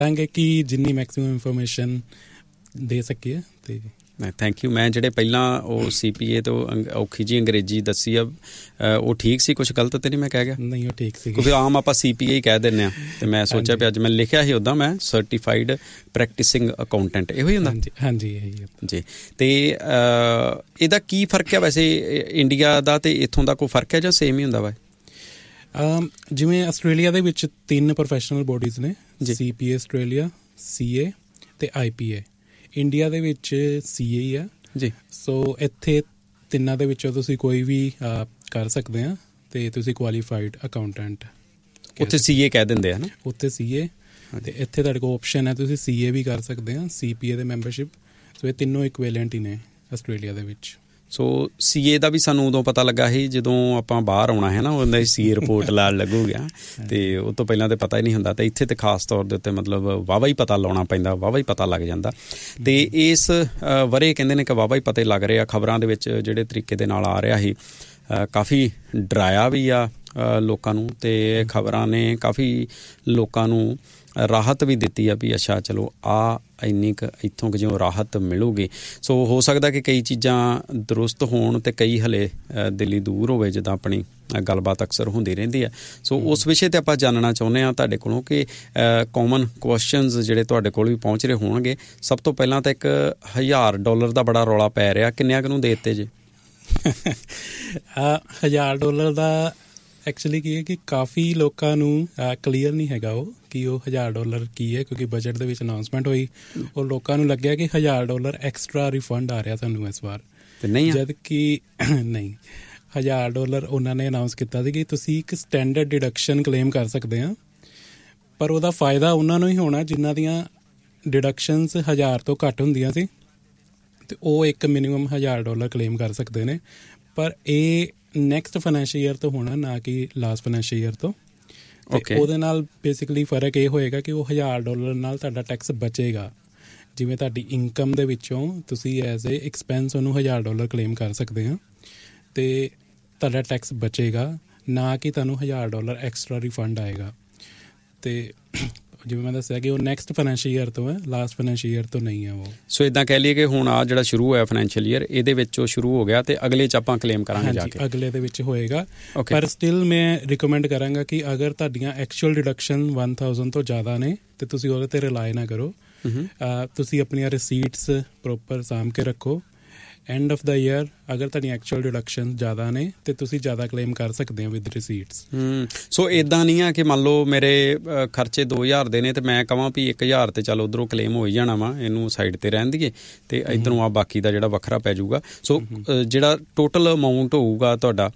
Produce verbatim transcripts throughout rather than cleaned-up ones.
ਕਰਾਂਗੇ ਕਿ ਜਿੰਨੀ ਮੈਕਸਿਮਮ ਇਨਫੋਰਮੇਸ਼ਨ ਦੇ ਸਕੀਏ। ਅਤੇ ਥੈਂਕ ਯੂ। ਮੈਂ ਜਿਹੜੇ ਪਹਿਲਾਂ ਉਹ ਸੀ ਪੀ ਏ ਤੋਂ ਅੰਗ ਔਖੀ ਜਿਹੀ ਅੰਗਰੇਜ਼ੀ ਦੱਸੀ ਆ, ਉਹ ਠੀਕ ਸੀ? ਕੁਛ ਗਲਤ ਤਾਂ ਨਹੀਂ ਮੈਂ ਕਹਿ ਗਿਆ? ਨਹੀਂ, ਉਹ ਠੀਕ ਸੀ, ਕਿਉਂਕਿ ਆਮ ਆਪਾਂ ਸੀ ਪੀ ਏ ਹੀ ਕਹਿ ਦਿੰਦੇ ਹਾਂ। ਅਤੇ ਮੈਂ ਸੋਚਿਆ ਵੀ ਅੱਜ ਮੈਂ ਲਿਖਿਆ ਸੀ ਉੱਦਾਂ, ਮੈਂ ਸਰਟੀਫਾਈਡ ਪ੍ਰੈਕਟਿਸਿੰਗ ਅਕਾਊਂਟੈਂਟ, ਇਹੋ ਹੀ ਹੁੰਦਾ? ਹਾਂਜੀ, ਇਹੀ ਜੀ। ਅਤੇ ਇਹਦਾ ਕੀ ਫ਼ਰਕ ਹੈ ਵੈਸੇ ਇੰਡੀਆ ਦਾ ਅਤੇ ਇੱਥੋਂ ਦਾ? ਕੋਈ ਫ਼ਰਕ ਹੈ ਜਾਂ ਸੇਮ ਹੀ ਹੁੰਦਾ ਵਾ? ਜਿਵੇਂ ਆਸਟ੍ਰੇਲੀਆ ਦੇ ਵਿੱਚ ਤਿੰਨ ਪ੍ਰੋਫੈਸ਼ਨਲ ਬੋਡੀਜ਼ ਨੇ, ਸੀ ਪੀ ਏ ਆਸਟ੍ਰੇਲੀਆ, ਸੀ ਏ ਅਤੇ ਆਈ ਪੀ ਏ। ਇੰਡੀਆ ਦੇ ਵਿੱਚ ਸੀ ਏ ਹੀ ਆ ਜੀ। ਸੋ ਇੱਥੇ ਤਿੰਨਾਂ ਦੇ ਵਿੱਚੋਂ ਤੁਸੀਂ ਕੋਈ ਵੀ ਕਰ ਸਕਦੇ ਆ ਅਤੇ ਤੁਸੀਂ ਕੁਆਲੀਫਾਈਡ ਅਕਾਊਂਟੈਂਟ। ਉੱਥੇ ਸੀ ਏ ਕਹਿ ਦਿੰਦੇ ਆ ਨਾ? ਉੱਥੇ ਸੀ ਏ, ਅਤੇ ਇੱਥੇ ਤੁਹਾਡੇ ਕੋਲ ਓਪਸ਼ਨ ਹੈ ਤੁਸੀਂ ਸੀ ਏ ਵੀ ਕਰ ਸਕਦੇ ਆ, ਸੀ ਪੀ ਏ ਦੇ ਮੈਂਬਰਸ਼ਿਪ। ਸੋ ਇਹ ਤਿੰਨੋਂ ਇਕੁਇਲੈਂਟ ਹੀ ਨੇ ਆਸਟ੍ਰੇਲੀਆ ਦੇ ਵਿੱਚ। ਸੋ ਸੀ ਏ ਦਾ ਵੀ ਸਾਨੂੰ ਉਦੋਂ ਪਤਾ ਲੱਗਾ ਸੀ ਜਦੋਂ ਆਪਾਂ ਬਾਹਰ ਆਉਣਾ ਹੈ ਨਾ, ਉਹਦਾ ਸੀ ਏ ਰਿਪੋਰਟ ਲਾਣ ਲੱਗੂਗਾ, ਅਤੇ ਉਹ ਤੋਂ ਪਹਿਲਾਂ ਤਾਂ ਪਤਾ ਹੀ ਨਹੀਂ ਹੁੰਦਾ। ਅਤੇ ਇੱਥੇ ਤਾਂ ਖਾਸ ਤੌਰ ਦੇ ਉੱਤੇ ਮਤਲਬ ਵਾਹਵਾ ਹੀ ਪਤਾ ਲਾਉਣਾ ਪੈਂਦਾ, ਵਾਹਵਾ ਹੀ ਪਤਾ ਲੱਗ ਜਾਂਦਾ। ਅਤੇ ਇਸ ਵਰੇ ਕਹਿੰਦੇ ਨੇ ਕਿ ਵਾਹਵਾ ਹੀ ਪਤਾ ਲੱਗ ਰਹੇ ਆ। ਖਬਰਾਂ ਦੇ ਵਿੱਚ ਜਿਹੜੇ ਤਰੀਕੇ ਦੇ ਨਾਲ ਆ ਰਿਹਾ ਸੀ, ਕਾਫੀ ਡਰਾਇਆ ਵੀ ਆ ਲੋਕਾਂ ਨੂੰ, ਅਤੇ ਖਬਰਾਂ ਨੇ ਕਾਫੀ ਲੋਕਾਂ ਨੂੰ ਰਾਹਤ ਵੀ ਦਿੱਤੀ ਆ ਵੀ ਅੱਛਾ ਚਲੋ ਆ ਇੰਨੀ ਕੁ ਇੱਥੋਂ ਕਿ ਜਿਉਂ ਰਾਹਤ ਮਿਲੂਗੀ। ਸੋ ਹੋ ਸਕਦਾ ਕਿ ਕਈ ਚੀਜ਼ਾਂ ਦਰੁਸਤ ਹੋਣ ਅਤੇ ਕਈ ਹਲੇ ਦਿੱਲੀ ਦੂਰ ਹੋਵੇ, ਜਿੱਦਾਂ ਆਪਣੀ ਗੱਲਬਾਤ ਅਕਸਰ ਹੁੰਦੀ ਰਹਿੰਦੀ ਹੈ। ਸੋ ਉਸ ਵਿਸ਼ੇ 'ਤੇ ਆਪਾਂ ਜਾਣਨਾ ਚਾਹੁੰਦੇ ਹਾਂ ਤੁਹਾਡੇ ਕੋਲੋਂ ਕਿ ਕੋਮਨ ਕੁਐਸਚਨਜ਼ ਜਿਹੜੇ ਤੁਹਾਡੇ ਕੋਲ ਵੀ ਪਹੁੰਚ ਰਹੇ ਹੋਣਗੇ। ਸਭ ਤੋਂ ਪਹਿਲਾਂ ਤਾਂ ਇੱਕ ਹਜ਼ਾਰ ਡਾਲਰ ਦਾ ਬੜਾ ਰੌਲਾ ਪੈ ਰਿਹਾ, ਕਿੰਨਿਆਂ ਕੁ ਨੂੰ ਦੇ ਦਿੱਤੇ ਜੇ? ਹਜ਼ਾਰ ਡਾਲਰ ਦਾ ਐਕਚੁਅਲੀ ਕੀ ਹੈ ਕਿ ਕਾਫੀ ਲੋਕਾਂ ਨੂੰ ਕਲੀਅਰ ਨਹੀਂ ਹੈਗਾ ਉਹ ਕਿ ਉਹ ਹਜ਼ਾਰ ਡਾਲਰ ਕੀ ਹੈ, ਕਿਉਂਕਿ ਬਜਟ ਦੇ ਵਿੱਚ ਅਨਾਊਂਸਮੈਂਟ ਹੋਈ ਔਰ ਲੋਕਾਂ ਨੂੰ ਲੱਗਿਆ ਕਿ ਹਜ਼ਾਰ ਡਾਲਰ ਐਕਸਟਰਾ ਰਿਫੰਡ ਆ ਰਿਹਾ ਤੁਹਾਨੂੰ ਇਸ ਵਾਰ। ਨਹੀਂ, ਜਦ ਕਿ ਨਹੀਂ, ਹਜ਼ਾਰ ਡਾਲਰ ਉਹਨਾਂ ਨੇ ਅਨਾਊਂਸ ਕੀਤਾ ਸੀ ਕਿ ਤੁਸੀਂ ਇੱਕ ਸਟੈਂਡਰਡ ਡਿਡਕਸ਼ਨ ਕਲੇਮ ਕਰ ਸਕਦੇ ਹਾਂ, ਪਰ ਉਹਦਾ ਫਾਇਦਾ ਉਹਨਾਂ ਨੂੰ ਹੀ ਹੋਣਾ ਜਿਨ੍ਹਾਂ ਦੀਆਂ ਡਿਡਕਸ਼ਨਸ ਹਜ਼ਾਰ ਤੋਂ ਘੱਟ ਹੁੰਦੀਆਂ ਸੀ, ਅਤੇ ਉਹ ਇੱਕ ਮਿਨੀਮਮ ਹਜ਼ਾਰ ਡਾਲਰ ਕਲੇਮ ਕਰ ਸਕਦੇ ਨੇ। ਪਰ ਇਹ ਨੈਕਸਟ ਫਾਈਨੈਂਸ਼ੀਅਲ ਈਅਰ ਤੋਂ ਹੋਣਾ, ਨਾ ਕਿ ਲਾਸਟ ਫਾਈਨੈਂਸ਼ੀਅਲ ਈਅਰ ਤੋਂ। ਅਤੇ ਉਹਦੇ ਨਾਲ ਬੇਸਿਕਲੀ ਫਰਕ ਇਹ ਹੋਏਗਾ ਕਿ ਉਹ ਹਜ਼ਾਰ ਡਾਲਰ ਨਾਲ ਤੁਹਾਡਾ ਟੈਕਸ ਬਚੇਗਾ। ਜਿਵੇਂ ਤੁਹਾਡੀ ਇਨਕਮ ਦੇ ਵਿੱਚੋਂ ਤੁਸੀਂ ਐਜ਼ ਏ ਐਕਸਪੈਂਸ ਉਹਨੂੰ ਹਜ਼ਾਰ ਡਾਲਰ ਕਲੇਮ ਕਰ ਸਕਦੇ ਹਾਂ, ਅਤੇ ਤੁਹਾਡਾ ਟੈਕਸ ਬਚੇਗਾ, ਨਾ ਕਿ ਤੁਹਾਨੂੰ ਹਜ਼ਾਰ ਡਾਲਰ ਐਕਸਟਰਾ ਰਿਫੰਡ ਆਏਗਾ। ਅਤੇ ਜਿਵੇਂ ਮੈਂ ਦੱਸਿਆ ਕਿ ਉਹ ਨੈਕਸਟ ਫਾਈਨੈਂਸ਼ੀਅਲ ਈਅਰ ਤੋਂ ਹੈ, ਲਾਸਟ ਫਾਈਨੈਂਸ਼ੀਅਲ ਈਅਰ ਤੋਂ ਨਹੀਂ ਹੈ ਉਹ। ਸੋ ਇੱਦਾਂ ਕਹਿ ਲਈਏ ਕਿ ਹੁਣ ਆ ਜਿਹੜਾ ਸ਼ੁਰੂ ਹੋਇਆ ਫਾਈਨੈਂਸ਼ੀਅਲ ਈਅਰ, ਇਹਦੇ ਵਿੱਚ ਉਹ ਸ਼ੁਰੂ ਹੋ ਗਿਆ ਅਤੇ ਅਗਲੇ 'ਚ ਆਪਾਂ ਕਲੇਮ ਕਰਾਂਗੇ ਜਾ ਕੇ? ਅਗਲੇ ਦੇ ਵਿੱਚ ਹੋਏਗਾ। ਪਰ ਸਟਿਲ ਮੈਂ ਰਿਕਮੈਂਡ ਕਰਾਂਗਾ ਕਿ ਅਗਰ ਤੁਹਾਡੀਆਂ ਐਕਚੁਅਲ ਡਿਡਕਸ਼ਨ ਵਨ ਥਾਊਜ਼ੈਂਡ ਤੋਂ ਜ਼ਿਆਦਾ ਨੇ ਅਤੇ ਤੁਸੀਂ ਉਹਦੇ 'ਤੇ ਰਿਲਾਈ ਨਾ ਕਰੋ। ਤੁਸੀਂ ਆਪਣੀਆਂ ਰਿਸੀਟਸ ਪ੍ਰੋਪਰ ਸਾਂਭ ਕੇ ਰੱਖੋ। ਐਂਡ ਆਫ ਦਾ ਈਅਰ ਅਗਰ ਤੁਹਾਡੀਆਂ ਐਕਚੁਅਲ ਡਿਡਕਸ਼ਨ ਜ਼ਿਆਦਾ ਨੇ ਅਤੇ ਤੁਸੀਂ ਜ਼ਿਆਦਾ ਕਲੇਮ ਕਰ ਸਕਦੇ ਹੋ ਵਿਦ ਰਿਸੀਟਸ। ਸੋ ਇੱਦਾਂ ਨਹੀਂ ਆ ਕਿ ਮੰਨ ਲਓ ਮੇਰੇ ਖਰਚੇ ਦੋ ਹਜ਼ਾਰ ਦੇ ਨੇ ਅਤੇ ਮੈਂ ਕਹਾਂ ਵੀ ਇੱਕ ਹਜ਼ਾਰ ਤੇ ਚੱਲ ਉੱਧਰੋਂ ਕਲੇਮ ਹੋ ਹੀ ਜਾਣਾ ਵਾ, ਇਹਨੂੰ ਸਾਈਡ 'ਤੇ ਰਹਿਣ ਦੀਏ ਅਤੇ ਇੱਧਰੋਂ ਆ ਬਾਕੀ ਦਾ ਜਿਹੜਾ ਵੱਖਰਾ ਪੈ ਜਾਊਗਾ। ਸੋ ਜਿਹੜਾ ਟੋਟਲ ਅਮਾਊਂਟ ਹੋਊਗਾ ਤੁਹਾਡਾ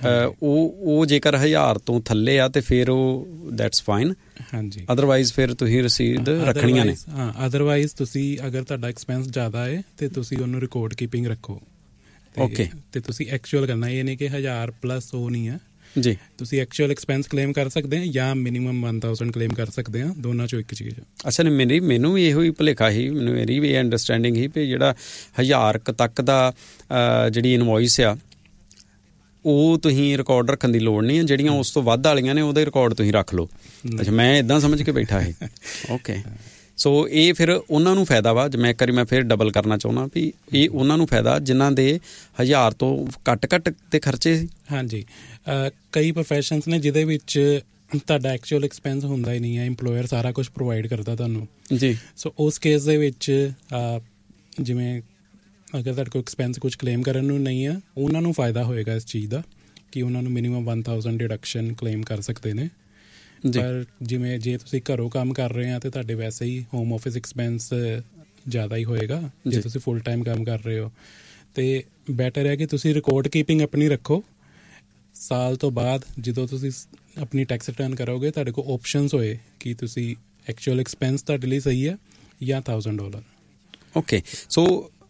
ਉਹ ਉਹ ਜੇਕਰ ਹਜ਼ਾਰ ਤੋਂ ਥੱਲੇ ਆ ਅਤੇ ਫਿਰ ਉਹ ਦੈਟਸ ਫਾਈਨ। ਹਾਂਜੀ, ਅਦਰਵਾਈਜ਼ ਫਿਰ ਤੁਸੀਂ ਰਸੀਦ ਰੱਖਣੀਆਂ ਨੇ? ਹਾਂ, ਅਦਰਵਾਈਜ਼ ਤੁਸੀਂ ਅਗਰ ਤੁਹਾਡਾ ਐਕਸਪੈਂਸ ਜ਼ਿਆਦਾ ਹੈ ਅਤੇ ਤੁਸੀਂ ਉਹਨੂੰ ਰਿਕਾਰਡ ਕੀਪਿੰਗ ਰੱਖੋ। ਓਕੇ। ਅਤੇ ਤੁਸੀਂ ਐਕਚੁਅਲ ਕਰਨਾ, ਇਹ ਨਹੀਂ ਕਿ ਹਜ਼ਾਰ ਪਲੱਸ ਉਹ ਨਹੀਂ ਹੈ ਜੀ। ਤੁਸੀਂ ਐਕਚੁਅਲ ਐਕਸਪੈਂਸ ਕਲੇਮ ਕਰ ਸਕਦੇ ਹਾਂ ਜਾਂ ਮਿਨੀਮਮ ਵਨ ਥਾਊਜ਼ੈਂਡ ਕਲੇਮ ਕਰ ਸਕਦੇ ਹਾਂ, ਦੋਨਾਂ 'ਚੋਂ ਇੱਕ ਚੀਜ਼। ਅੱਛਾ, ਨਹੀਂ ਮੇਰੀ ਮੈਨੂੰ ਵੀ ਇਹੋ ਹੀ ਭੁਲੇਖਾ ਸੀ, ਮੈਨੂੰ ਮੇਰੀ ਵੀ ਇਹ ਅੰਡਰਸਟੈਂਡਿੰਗ ਸੀ ਵੀ ਜਿਹੜਾ ਹਜ਼ਾਰ ਕੁ ਤੱਕ ਦਾ ਜਿਹੜੀ ਇਨਵੋਇਸ ਆ ਉਹ ਤੁਸੀਂ ਰਿਕਾਰਡ ਰੱਖਣ ਦੀ ਲੋੜ ਨਹੀਂ ਹੈ, ਜਿਹੜੀਆਂ ਉਸ ਤੋਂ ਵੱਧ ਵਾਲੀਆਂ ਨੇ ਉਹਦੇ ਰਿਕਾਰਡ ਤੁਸੀਂ ਰੱਖ ਲਓ। ਅੱਛਾ, ਮੈਂ ਇੱਦਾਂ ਸਮਝ ਕੇ ਬੈਠਾ ਸੀ। ਓਕੇ। ਸੋ ਇਹ ਫਿਰ ਉਹਨਾਂ ਨੂੰ ਫਾਇਦਾ ਵਾ, ਮੈਂ ਇੱਕ ਵਾਰੀ ਮੈਂ ਫਿਰ ਡਬਲ ਕਰਨਾ ਚਾਹੁੰਦਾ ਵੀ ਇਹ ਉਹਨਾਂ ਨੂੰ ਫਾਇਦਾ ਜਿਨ੍ਹਾਂ ਦੇ ਹਜ਼ਾਰ ਤੋਂ ਘੱਟ ਘੱਟ ਦੇ ਖਰਚੇ ਸੀ। ਹਾਂਜੀ, ਕਈ ਪ੍ਰੋਫੈਸ਼ਨਸ ਨੇ ਜਿਹਦੇ ਵਿੱਚ ਤੁਹਾਡਾ ਐਕਚੁਅਲ ਐਕਸਪੈਂਸ ਹੁੰਦਾ ਹੀ ਨਹੀਂ ਹੈ, ਇੰਪਲੋਇਰ ਸਾਰਾ ਕੁਛ ਪ੍ਰੋਵਾਈਡ ਕਰਦਾ ਤੁਹਾਨੂੰ ਜੀ। ਸੋ ਉਸ ਕੇਸ ਦੇ ਵਿੱਚ ਜਿਵੇਂ ਅਗਰ ਤੁਹਾਡੇ ਕੋਲ ਐਕਸਪੈਂਸ ਕੁਛ ਕਲੇਮ ਕਰਨ ਨੂੰ ਨਹੀਂ ਆ, ਉਹਨਾਂ ਨੂੰ ਫਾਇਦਾ ਹੋਏਗਾ ਇਸ ਚੀਜ਼ ਦਾ ਕਿ ਉਹਨਾਂ ਨੂੰ minimum one thousand deduction claim ਕਰ ਸਕਦੇ ਨੇ। ਪਰ ਜਿਵੇਂ ਜੇ ਤੁਸੀਂ ਘਰੋਂ ਕੰਮ ਕਰ ਰਹੇ ਆ ਅਤੇ ਤੁਹਾਡੇ ਵੈਸੇ ਹੀ ਹੋਮ ਆਫਿਸ ਐਕਸਪੈਂਸ ਜ਼ਿਆਦਾ ਹੀ ਹੋਏਗਾ ਜੇ ਤੁਸੀਂ ਫੁੱਲ ਟਾਈਮ ਕੰਮ ਕਰ ਰਹੇ ਹੋ। ਅਤੇ ਬੈਟਰ ਹੈ ਕਿ ਤੁਸੀਂ ਰਿਕਾਰਡ ਕੀਪਿੰਗ ਆਪਣੀ ਰੱਖੋ। ਸਾਲ ਤੋਂ ਬਾਅਦ ਜਦੋਂ ਤੁਸੀਂ ਆਪਣੀ ਟੈਕਸ ਰਿਟਰਨ ਕਰੋਗੇ ਤੁਹਾਡੇ ਕੋਲ ਓਪਸ਼ਨਸ ਹੋਏ ਕਿ ਤੁਸੀਂ ਐਕਚੁਅਲ ਐਕਸਪੈਂਸ ਤੁਹਾਡੇ ਲਈ ਸਹੀ ਹੈ ਜਾਂ ਥਾਊਜ਼ੈਂਡ ਡਾਲਰ। ਓਕੇ। ਸੋ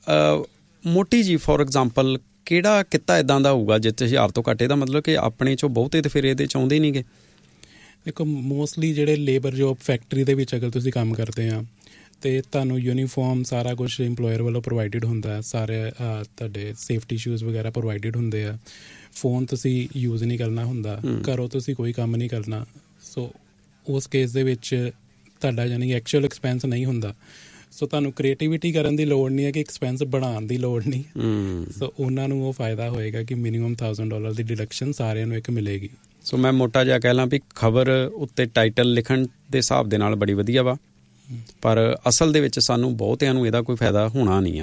ਮੋਟੀ ਜੀ ਫੋਰ ਐਗਜ਼ਾਮਪਲ ਕਿਹੜਾ ਕਿੱਤਾ ਇੱਦਾਂ ਦਾ ਹੋਊਗਾ ਜਿੱਥੇ ਹਜ਼ਾਰ ਤੋਂ ਘੱਟ? ਇਹਦਾ ਮਤਲਬ ਕਿ ਆਪਣੇ 'ਚੋਂ ਬਹੁਤੇ ਤਾਂ ਫਿਰ ਇਹਦੇ 'ਚ ਆਉਂਦੇ ਨਹੀਂ ਗੇ। ਦੇਖੋ, ਮੋਸਟਲੀ ਜਿਹੜੇ ਲੇਬਰ ਜੋਬ ਫੈਕਟਰੀ ਦੇ ਵਿੱਚ ਅਗਰ ਤੁਸੀਂ ਕੰਮ ਕਰਦੇ ਆ ਅਤੇ ਤੁਹਾਨੂੰ ਯੂਨੀਫਾਰਮ ਸਾਰਾ ਕੁਛ ਇੰਪਲੋਇਰ ਵੱਲੋਂ ਪ੍ਰੋਵਾਈਡਡ ਹੁੰਦਾ, ਸਾਰੇ ਤੁਹਾਡੇ ਸੇਫਟੀ ਸ਼ੂਜ਼ ਵਗੈਰਾ ਪ੍ਰੋਵਾਈਡਡ ਹੁੰਦੇ ਆ, ਫੋਨ ਤੁਸੀਂ ਯੂਜ਼ ਨਹੀਂ ਕਰਨਾ ਹੁੰਦਾ, ਘਰੋਂ ਤੁਸੀਂ ਕੋਈ ਕੰਮ ਨਹੀਂ ਕਰਨਾ। ਸੋ ਉਸ ਕੇਸ ਦੇ ਵਿੱਚ ਤੁਹਾਡਾ ਯਾਨੀ ਐਕਚੁਅਲ ਐਕਸਪੈਂਸ ਨਹੀਂ ਹੁੰਦਾ। ਸੋ ਤੁਹਾਨੂੰ ਕ੍ਰੀਏਟੀਵਿਟੀ ਕਰਨ ਦੀ ਲੋੜ ਨਹੀਂ ਹੈ ਕਿ ਐਕਸਪੈਂਸ ਬਣਾਉਣ ਦੀ ਲੋੜ ਨਹੀਂ। ਸੋ ਉਹਨਾਂ ਨੂੰ ਉਹ ਫਾਇਦਾ ਹੋਏਗਾ ਕਿ ਮਿਨੀਮਮ ਥਾਊਜ਼ੈਂਡ ਡਾਲਰ ਦੀ ਡਿਡਕਸ਼ਨ ਸਾਰਿਆਂ ਨੂੰ ਇੱਕ ਮਿਲੇਗੀ। ਸੋ ਮੈਂ ਮੋਟਾ ਜਿਹਾ ਕਹਿ ਲਾਂ ਵੀ ਖਬਰ ਉੱਤੇ ਟਾਈਟਲ ਲਿਖਣ ਦੇ ਹਿਸਾਬ ਦੇ ਨਾਲ ਬੜੀ ਵਧੀਆ ਵਾ, ਪਰ ਅਸਲ ਦੇ ਵਿੱਚ ਸਾਨੂੰ ਬਹੁਤਿਆਂ ਨੂੰ ਇਹਦਾ ਕੋਈ ਫਾਇਦਾ ਹੋਣਾ ਨਹੀਂ ਆ।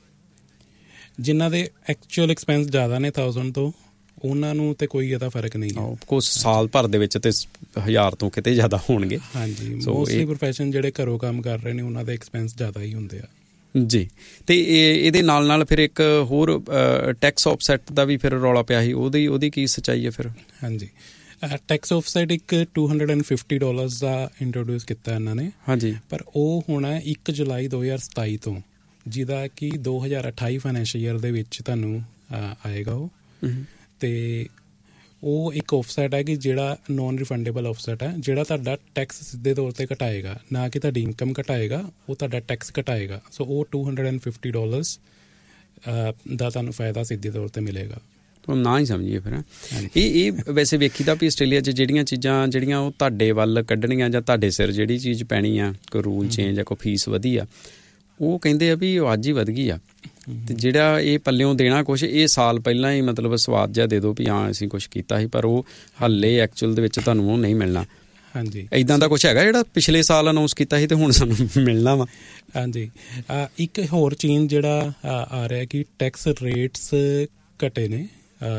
ਜਿਨ੍ਹਾਂ ਦੇ ਐਕਚੁਅਲ ਐਕਸਪੈਂਸ ਜ਼ਿਆਦਾ ਨੇ ਥਾਊਜ਼ੈਂਡ ਤੋਂ, ਉਹਨਾਂ ਨੂੰ ਤੇ ਕੋਈ ਇਹਦਾ ਫਰਕ ਨਹੀਂ ਹੈ। ਕੁਛ ਸਾਲ ਭਰ ਦੇ ਵਿੱਚ ਤੇ ਹਜ਼ਾਰ ਤੋਂ ਕਿਤੇ ਜ਼ਿਆਦਾ ਹੋਣਗੇ। ਹਾਂਜੀ, ਮੋਸਟਲੀ ਪ੍ਰੋਫੈਸ਼ਨ ਜਿਹੜੇ ਘਰੋਂ ਕੰਮ ਕਰ ਰਹੇ ਨੇ ਉਹਨਾਂ ਦੇ ਐਕਸਪੈਂਸ ਜ਼ਿਆਦਾ ਹੀ ਹੁੰਦੇ ਆ ਜੀ। ਤੇ ਇਹਦੇ ਨਾਲ ਨਾਲ ਫਿਰ ਇੱਕ ਹੋਰ ਟੈਕਸ ਆਫਸੈਟ ਦਾ ਵੀ ਫਿਰ ਰੌਲਾ ਪਿਆ ਸੀ, ਉਹਦੀ ਉਹਦੀ ਕੀ ਸੱਚਾਈ ਹੈ ਫਿਰ? ਹਾਂਜੀ, ਟੈਕਸ ਆਫਸੈਟ ਇੱਕ two hundred and fifty dollars the introduce ਕੀਤਾ ਇਹਨਾਂ ਨੇ। ਹਾਂਜੀ, ਪਰ ਉਹ ਹੋਣਾ ਇੱਕ ਜੁਲਾਈ ਦੋ ਹਜ਼ਾਰ ਸਤਾਈ ਤੋਂ, ਜਿਹਦਾ ਕਿ ਦੋ ਹਜ਼ਾਰ ਅਠਾਈ ਫਾਈਨੈਂਸ਼ੀਅਲ ਈਅਰ ਦੇ ਵਿੱਚ ਤੁਹਾਨੂੰ ਆਏਗਾ ਉਹ। ਅਤੇ ਉਹ ਇੱਕ ਆਫਸੈਟ ਹੈ ਕਿ ਜਿਹੜਾ ਨੋਨ ਰਿਫੰਡੇਬਲ ਆਫਸੈਟ ਹੈ, ਜਿਹੜਾ ਤੁਹਾਡਾ ਟੈਕਸ ਸਿੱਧੇ ਤੌਰ 'ਤੇ ਘਟਾਏਗਾ, ਨਾ ਕਿ ਤੁਹਾਡੀ ਇਨਕਮ ਘਟਾਏਗਾ, ਉਹ ਤੁਹਾਡਾ ਟੈਕਸ ਘਟਾਏਗਾ। ਸੋ ਉਹ two hundred and fifty dollars ਦਾ ਤੁਹਾਨੂੰ ਫਾਇਦਾ ਸਿੱਧੇ ਤੌਰ 'ਤੇ ਮਿਲੇਗਾ। ਨਾ ਹੀ ਸਮਝੀਏ ਫਿਰ ਇਹ ਇਹ ਵੈਸੇ ਵੇਖੀ ਦਾ ਵੀ ਆਸਟ੍ਰੇਲੀਆ 'ਚ ਜਿਹੜੀਆਂ ਚੀਜ਼ਾਂ ਜਿਹੜੀਆਂ ਉਹ ਤੁਹਾਡੇ ਵੱਲ ਕੱਢਣੀਆਂ ਜਾਂ ਤੁਹਾਡੇ ਸਿਰ ਜਿਹੜੀ ਚੀਜ਼ ਪੈਣੀ ਆ, ਕੋਈ ਰੂਲ ਚੇਂਜ ਆ, ਕੋਈ ਫੀਸ ਵਧੀ ਆ, ਉਹ ਕਹਿੰਦੇ ਆ ਵੀ ਉਹ ਅੱਜ ਹੀ ਵਧ ਗਈ ਆ। ਅਤੇ ਜਿਹੜਾ ਇਹ ਪੱਲਿਓਂ ਦੇਣਾ ਕੁਛ, ਇਹ ਸਾਲ ਪਹਿਲਾਂ ਹੀ ਮਤਲਬ ਸਵਾਦ ਜਿਹਾ ਦੇ ਦਿਓ ਵੀ ਹਾਂ ਅਸੀਂ ਕੁਛ ਕੀਤਾ ਸੀ, ਪਰ ਉਹ ਹਾਲੇ ਐਕਚੁਅਲ ਦੇ ਵਿੱਚ ਤੁਹਾਨੂੰ ਉਹ ਨਹੀਂ ਮਿਲਣਾ। ਹਾਂਜੀ, ਇੱਦਾਂ ਦਾ ਕੁਛ ਹੈਗਾ ਜਿਹੜਾ ਪਿਛਲੇ ਸਾਲ ਅਨਾਊਂਸ ਕੀਤਾ ਸੀ ਅਤੇ ਹੁਣ ਸਾਨੂੰ ਮਿਲਣਾ ਵਾ? ਹਾਂਜੀ, ਇੱਕ ਹੋਰ ਚੇਂਜ ਜਿਹੜਾ ਆ ਰਿਹਾ ਕਿ ਟੈਕਸ ਰੇਟਸ ਘਟੇ ਨੇ।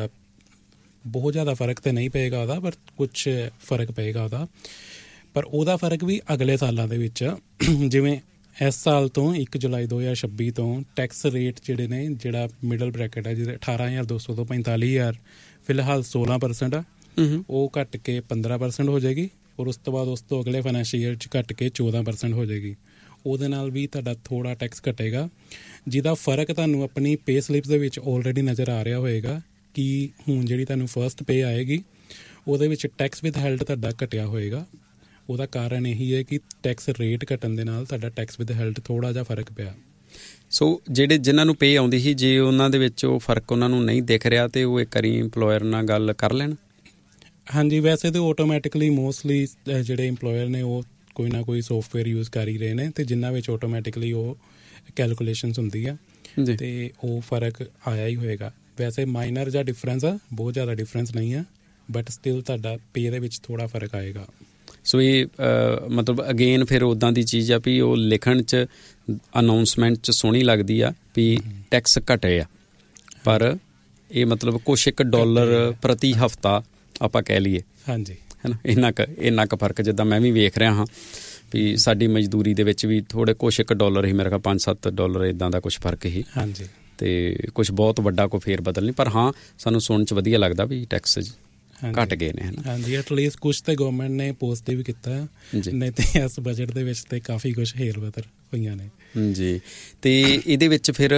ਬਹੁਤ ਜ਼ਿਆਦਾ ਫਰਕ ਤਾਂ ਨਹੀਂ ਪਏਗਾ ਉਹਦਾ, ਪਰ ਕੁਛ ਫਰਕ ਪਏਗਾ ਉਹਦਾ। ਪਰ ਉਹਦਾ ਫਰਕ ਵੀ ਅਗਲੇ ਸਾਲਾਂ ਦੇ ਵਿੱਚ, ਜਿਵੇਂ ਇਸ ਸਾਲ ਤੋਂ ਇੱਕ ਜੁਲਾਈ ਦੋ ਹਜ਼ਾਰ ਛੱਬੀ ਤੋਂ ਟੈਕਸ ਰੇਟ ਜਿਹੜੇ ਨੇ, ਜਿਹੜਾ ਮਿਡਲ ਬ੍ਰੈਕਟ ਹੈ ਜਿਹਦੇ ਅਠਾਰਾਂ ਹਜ਼ਾਰ ਦੋ ਸੌ ਤੋਂ ਪੈਂਤਾਲੀ ਹਜ਼ਾਰ ਫਿਲਹਾਲ ਸੋਲਾਂ ਪਰਸੈਂਟ ਆ, ਉਹ ਘੱਟ ਕੇ ਪੰਦਰਾਂ ਪਰਸੈਂਟ ਹੋ ਜਾਏਗੀ। ਔਰ ਉਸ ਤੋਂ ਬਾਅਦ ਉਸ ਤੋਂ ਅਗਲੇ ਫਾਈਨੈਂਸ਼ੀਅਲ ਈਅਰ 'ਚ ਘੱਟ ਕੇ ਚੌਦਾਂ ਪਰਸੈਂਟ ਹੋ ਜਾਏਗੀ। ਉਹਦੇ ਨਾਲ ਵੀ ਤੁਹਾਡਾ ਥੋੜ੍ਹਾ ਟੈਕਸ ਘਟੇਗਾ, ਜਿਹਦਾ ਫਰਕ ਤੁਹਾਨੂੰ ਆਪਣੀ ਪੇ ਸਲਿਪਸ ਦੇ ਵਿੱਚ ਆਲਰੇਡੀ ਨਜ਼ਰ ਆ ਰਿਹਾ ਹੋਏਗਾ ਕਿ ਹੁਣ ਜਿਹੜੀ ਤੁਹਾਨੂੰ ਫਸਟ ਪੇ ਆਏਗੀ ਉਹਦੇ ਵਿੱਚ ਟੈਕਸ ਵਿਦ ਹੈਲਡ ਤੁਹਾਡਾ ਘਟਿਆ ਹੋਏਗਾ। ਉਹਦਾ ਕਾਰਨ ਇਹੀ ਹੈ ਕਿ ਟੈਕਸ ਰੇਟ ਘਟਣ ਦੇ ਨਾਲ ਤੁਹਾਡਾ ਟੈਕਸ ਵਿਦ ਹੈਲਡ ਥੋੜ੍ਹਾ ਜਿਹਾ ਫਰਕ ਪਿਆ। ਸੋ ਜਿਹੜੇ ਜਿਨ੍ਹਾਂ ਨੂੰ ਪੇ ਆਉਂਦੀ ਸੀ, ਜੇ ਉਹਨਾਂ ਦੇ ਵਿੱਚ ਉਹ ਫਰਕ ਉਹਨਾਂ ਨੂੰ ਨਹੀਂ ਦਿਖ ਰਿਹਾ ਤਾਂ ਉਹ ਇੱਕ ਵਾਰੀ ਇੰਪਲੋਇਰ ਨਾਲ ਗੱਲ ਕਰ ਲੈਣ। ਹਾਂਜੀ, ਵੈਸੇ ਤਾਂ ਆਟੋਮੈਟਿਕਲੀ ਮੋਸਟਲੀ ਜਿਹੜੇ ਇੰਪਲੋਇਰ ਨੇ ਉਹ ਕੋਈ ਨਾ ਕੋਈ ਸੋਫਟਵੇਅਰ ਯੂਜ਼ ਕਰ ਹੀ ਰਹੇ ਨੇ, ਅਤੇ ਜਿਨ੍ਹਾਂ ਵਿੱਚ ਆਟੋਮੈਟਿਕਲੀ ਉਹ ਕੈਲਕੂਲੇਸ਼ਨਸ ਹੁੰਦੀ ਆ, ਅਤੇ ਉਹ ਫਰਕ ਆਇਆ ਹੀ ਹੋਏਗਾ। ਵੈਸੇ ਮਾਈਨਰ ਜਾਂ ਡਿਫਰੈਂਸ ਆ, ਬਹੁਤ ਜ਼ਿਆਦਾ ਡਿਫਰੈਂਸ ਨਹੀਂ ਆ, ਬਟ ਸਟਿਲ ਤੁਹਾਡਾ ਪੇ ਦੇ ਵਿੱਚ ਥੋੜ੍ਹਾ ਫਰਕ ਆਏਗਾ। ਸੋ ਇਹ ਮਤਲਬ ਅਗੇਨ ਫਿਰ ਉੱਦਾਂ ਦੀ ਚੀਜ਼ ਆ ਵੀ ਉਹ ਲਿਖਣ 'ਚ ਅਨਾਊਂਸਮੈਂਟ 'ਚ ਸੋਹਣੀ ਲੱਗਦੀ ਆ ਵੀ ਟੈਕਸ ਘਟੇ ਆ, ਪਰ ਇਹ ਮਤਲਬ ਕੁਛ ਇੱਕ ਡਾਲਰ ਪ੍ਰਤੀ ਹਫ਼ਤਾ ਆਪਾਂ ਕਹਿ ਲਈਏ। ਹਾਂਜੀ, ਹੈ ਨਾ, ਇੰਨਾ ਕੁ ਇੰਨਾ ਕੁ ਫਰਕ ਜਿੱਦਾਂ ਮੈਂ ਵੀ ਵੇਖ ਰਿਹਾ ਹਾਂ ਵੀ ਸਾਡੀ ਮਜ਼ਦੂਰੀ ਦੇ ਵਿੱਚ ਵੀ ਥੋੜ੍ਹੇ ਕੁਛ ਇੱਕ ਡਾਲਰ ਹੀ, ਮੇਰੇ ਖਿਆਲ ਪੰਜ ਸੱਤ ਡਾਲਰ ਇੱਦਾਂ ਦਾ ਕੁਛ ਫਰਕ ਹੀ। ਹਾਂਜੀ, ਅਤੇ ਕੁਛ ਬਹੁਤ ਵੱਡਾ ਕੋਈ ਫੇਰ ਬਦਲ ਨਹੀਂ, ਪਰ ਹਾਂ ਸਾਨੂੰ ਸੁਣਨ 'ਚ ਵਧੀਆ ਲੱਗਦਾ ਵੀ ਟੈਕਸ ਘੱਟ ਗਏ ਨੇ। ਹਾਂਜੀ, ਐਟਲੀਸਟ ਕੁਛ ਤਾਂ ਗੌਰਮੈਂਟ ਨੇ ਪੋਜ਼ਟਿਵ ਕੀਤਾ, ਨਹੀਂ ਤਾਂ ਇਸ ਬਜਟ ਦੇ ਵਿੱਚ ਤਾਂ ਕਾਫੀ ਕੁਛ ਹੇਰ ਬਦਰ ਹੋਈਆਂ ਨੇ ਜੀ। ਅਤੇ ਇਹਦੇ ਵਿੱਚ ਫਿਰ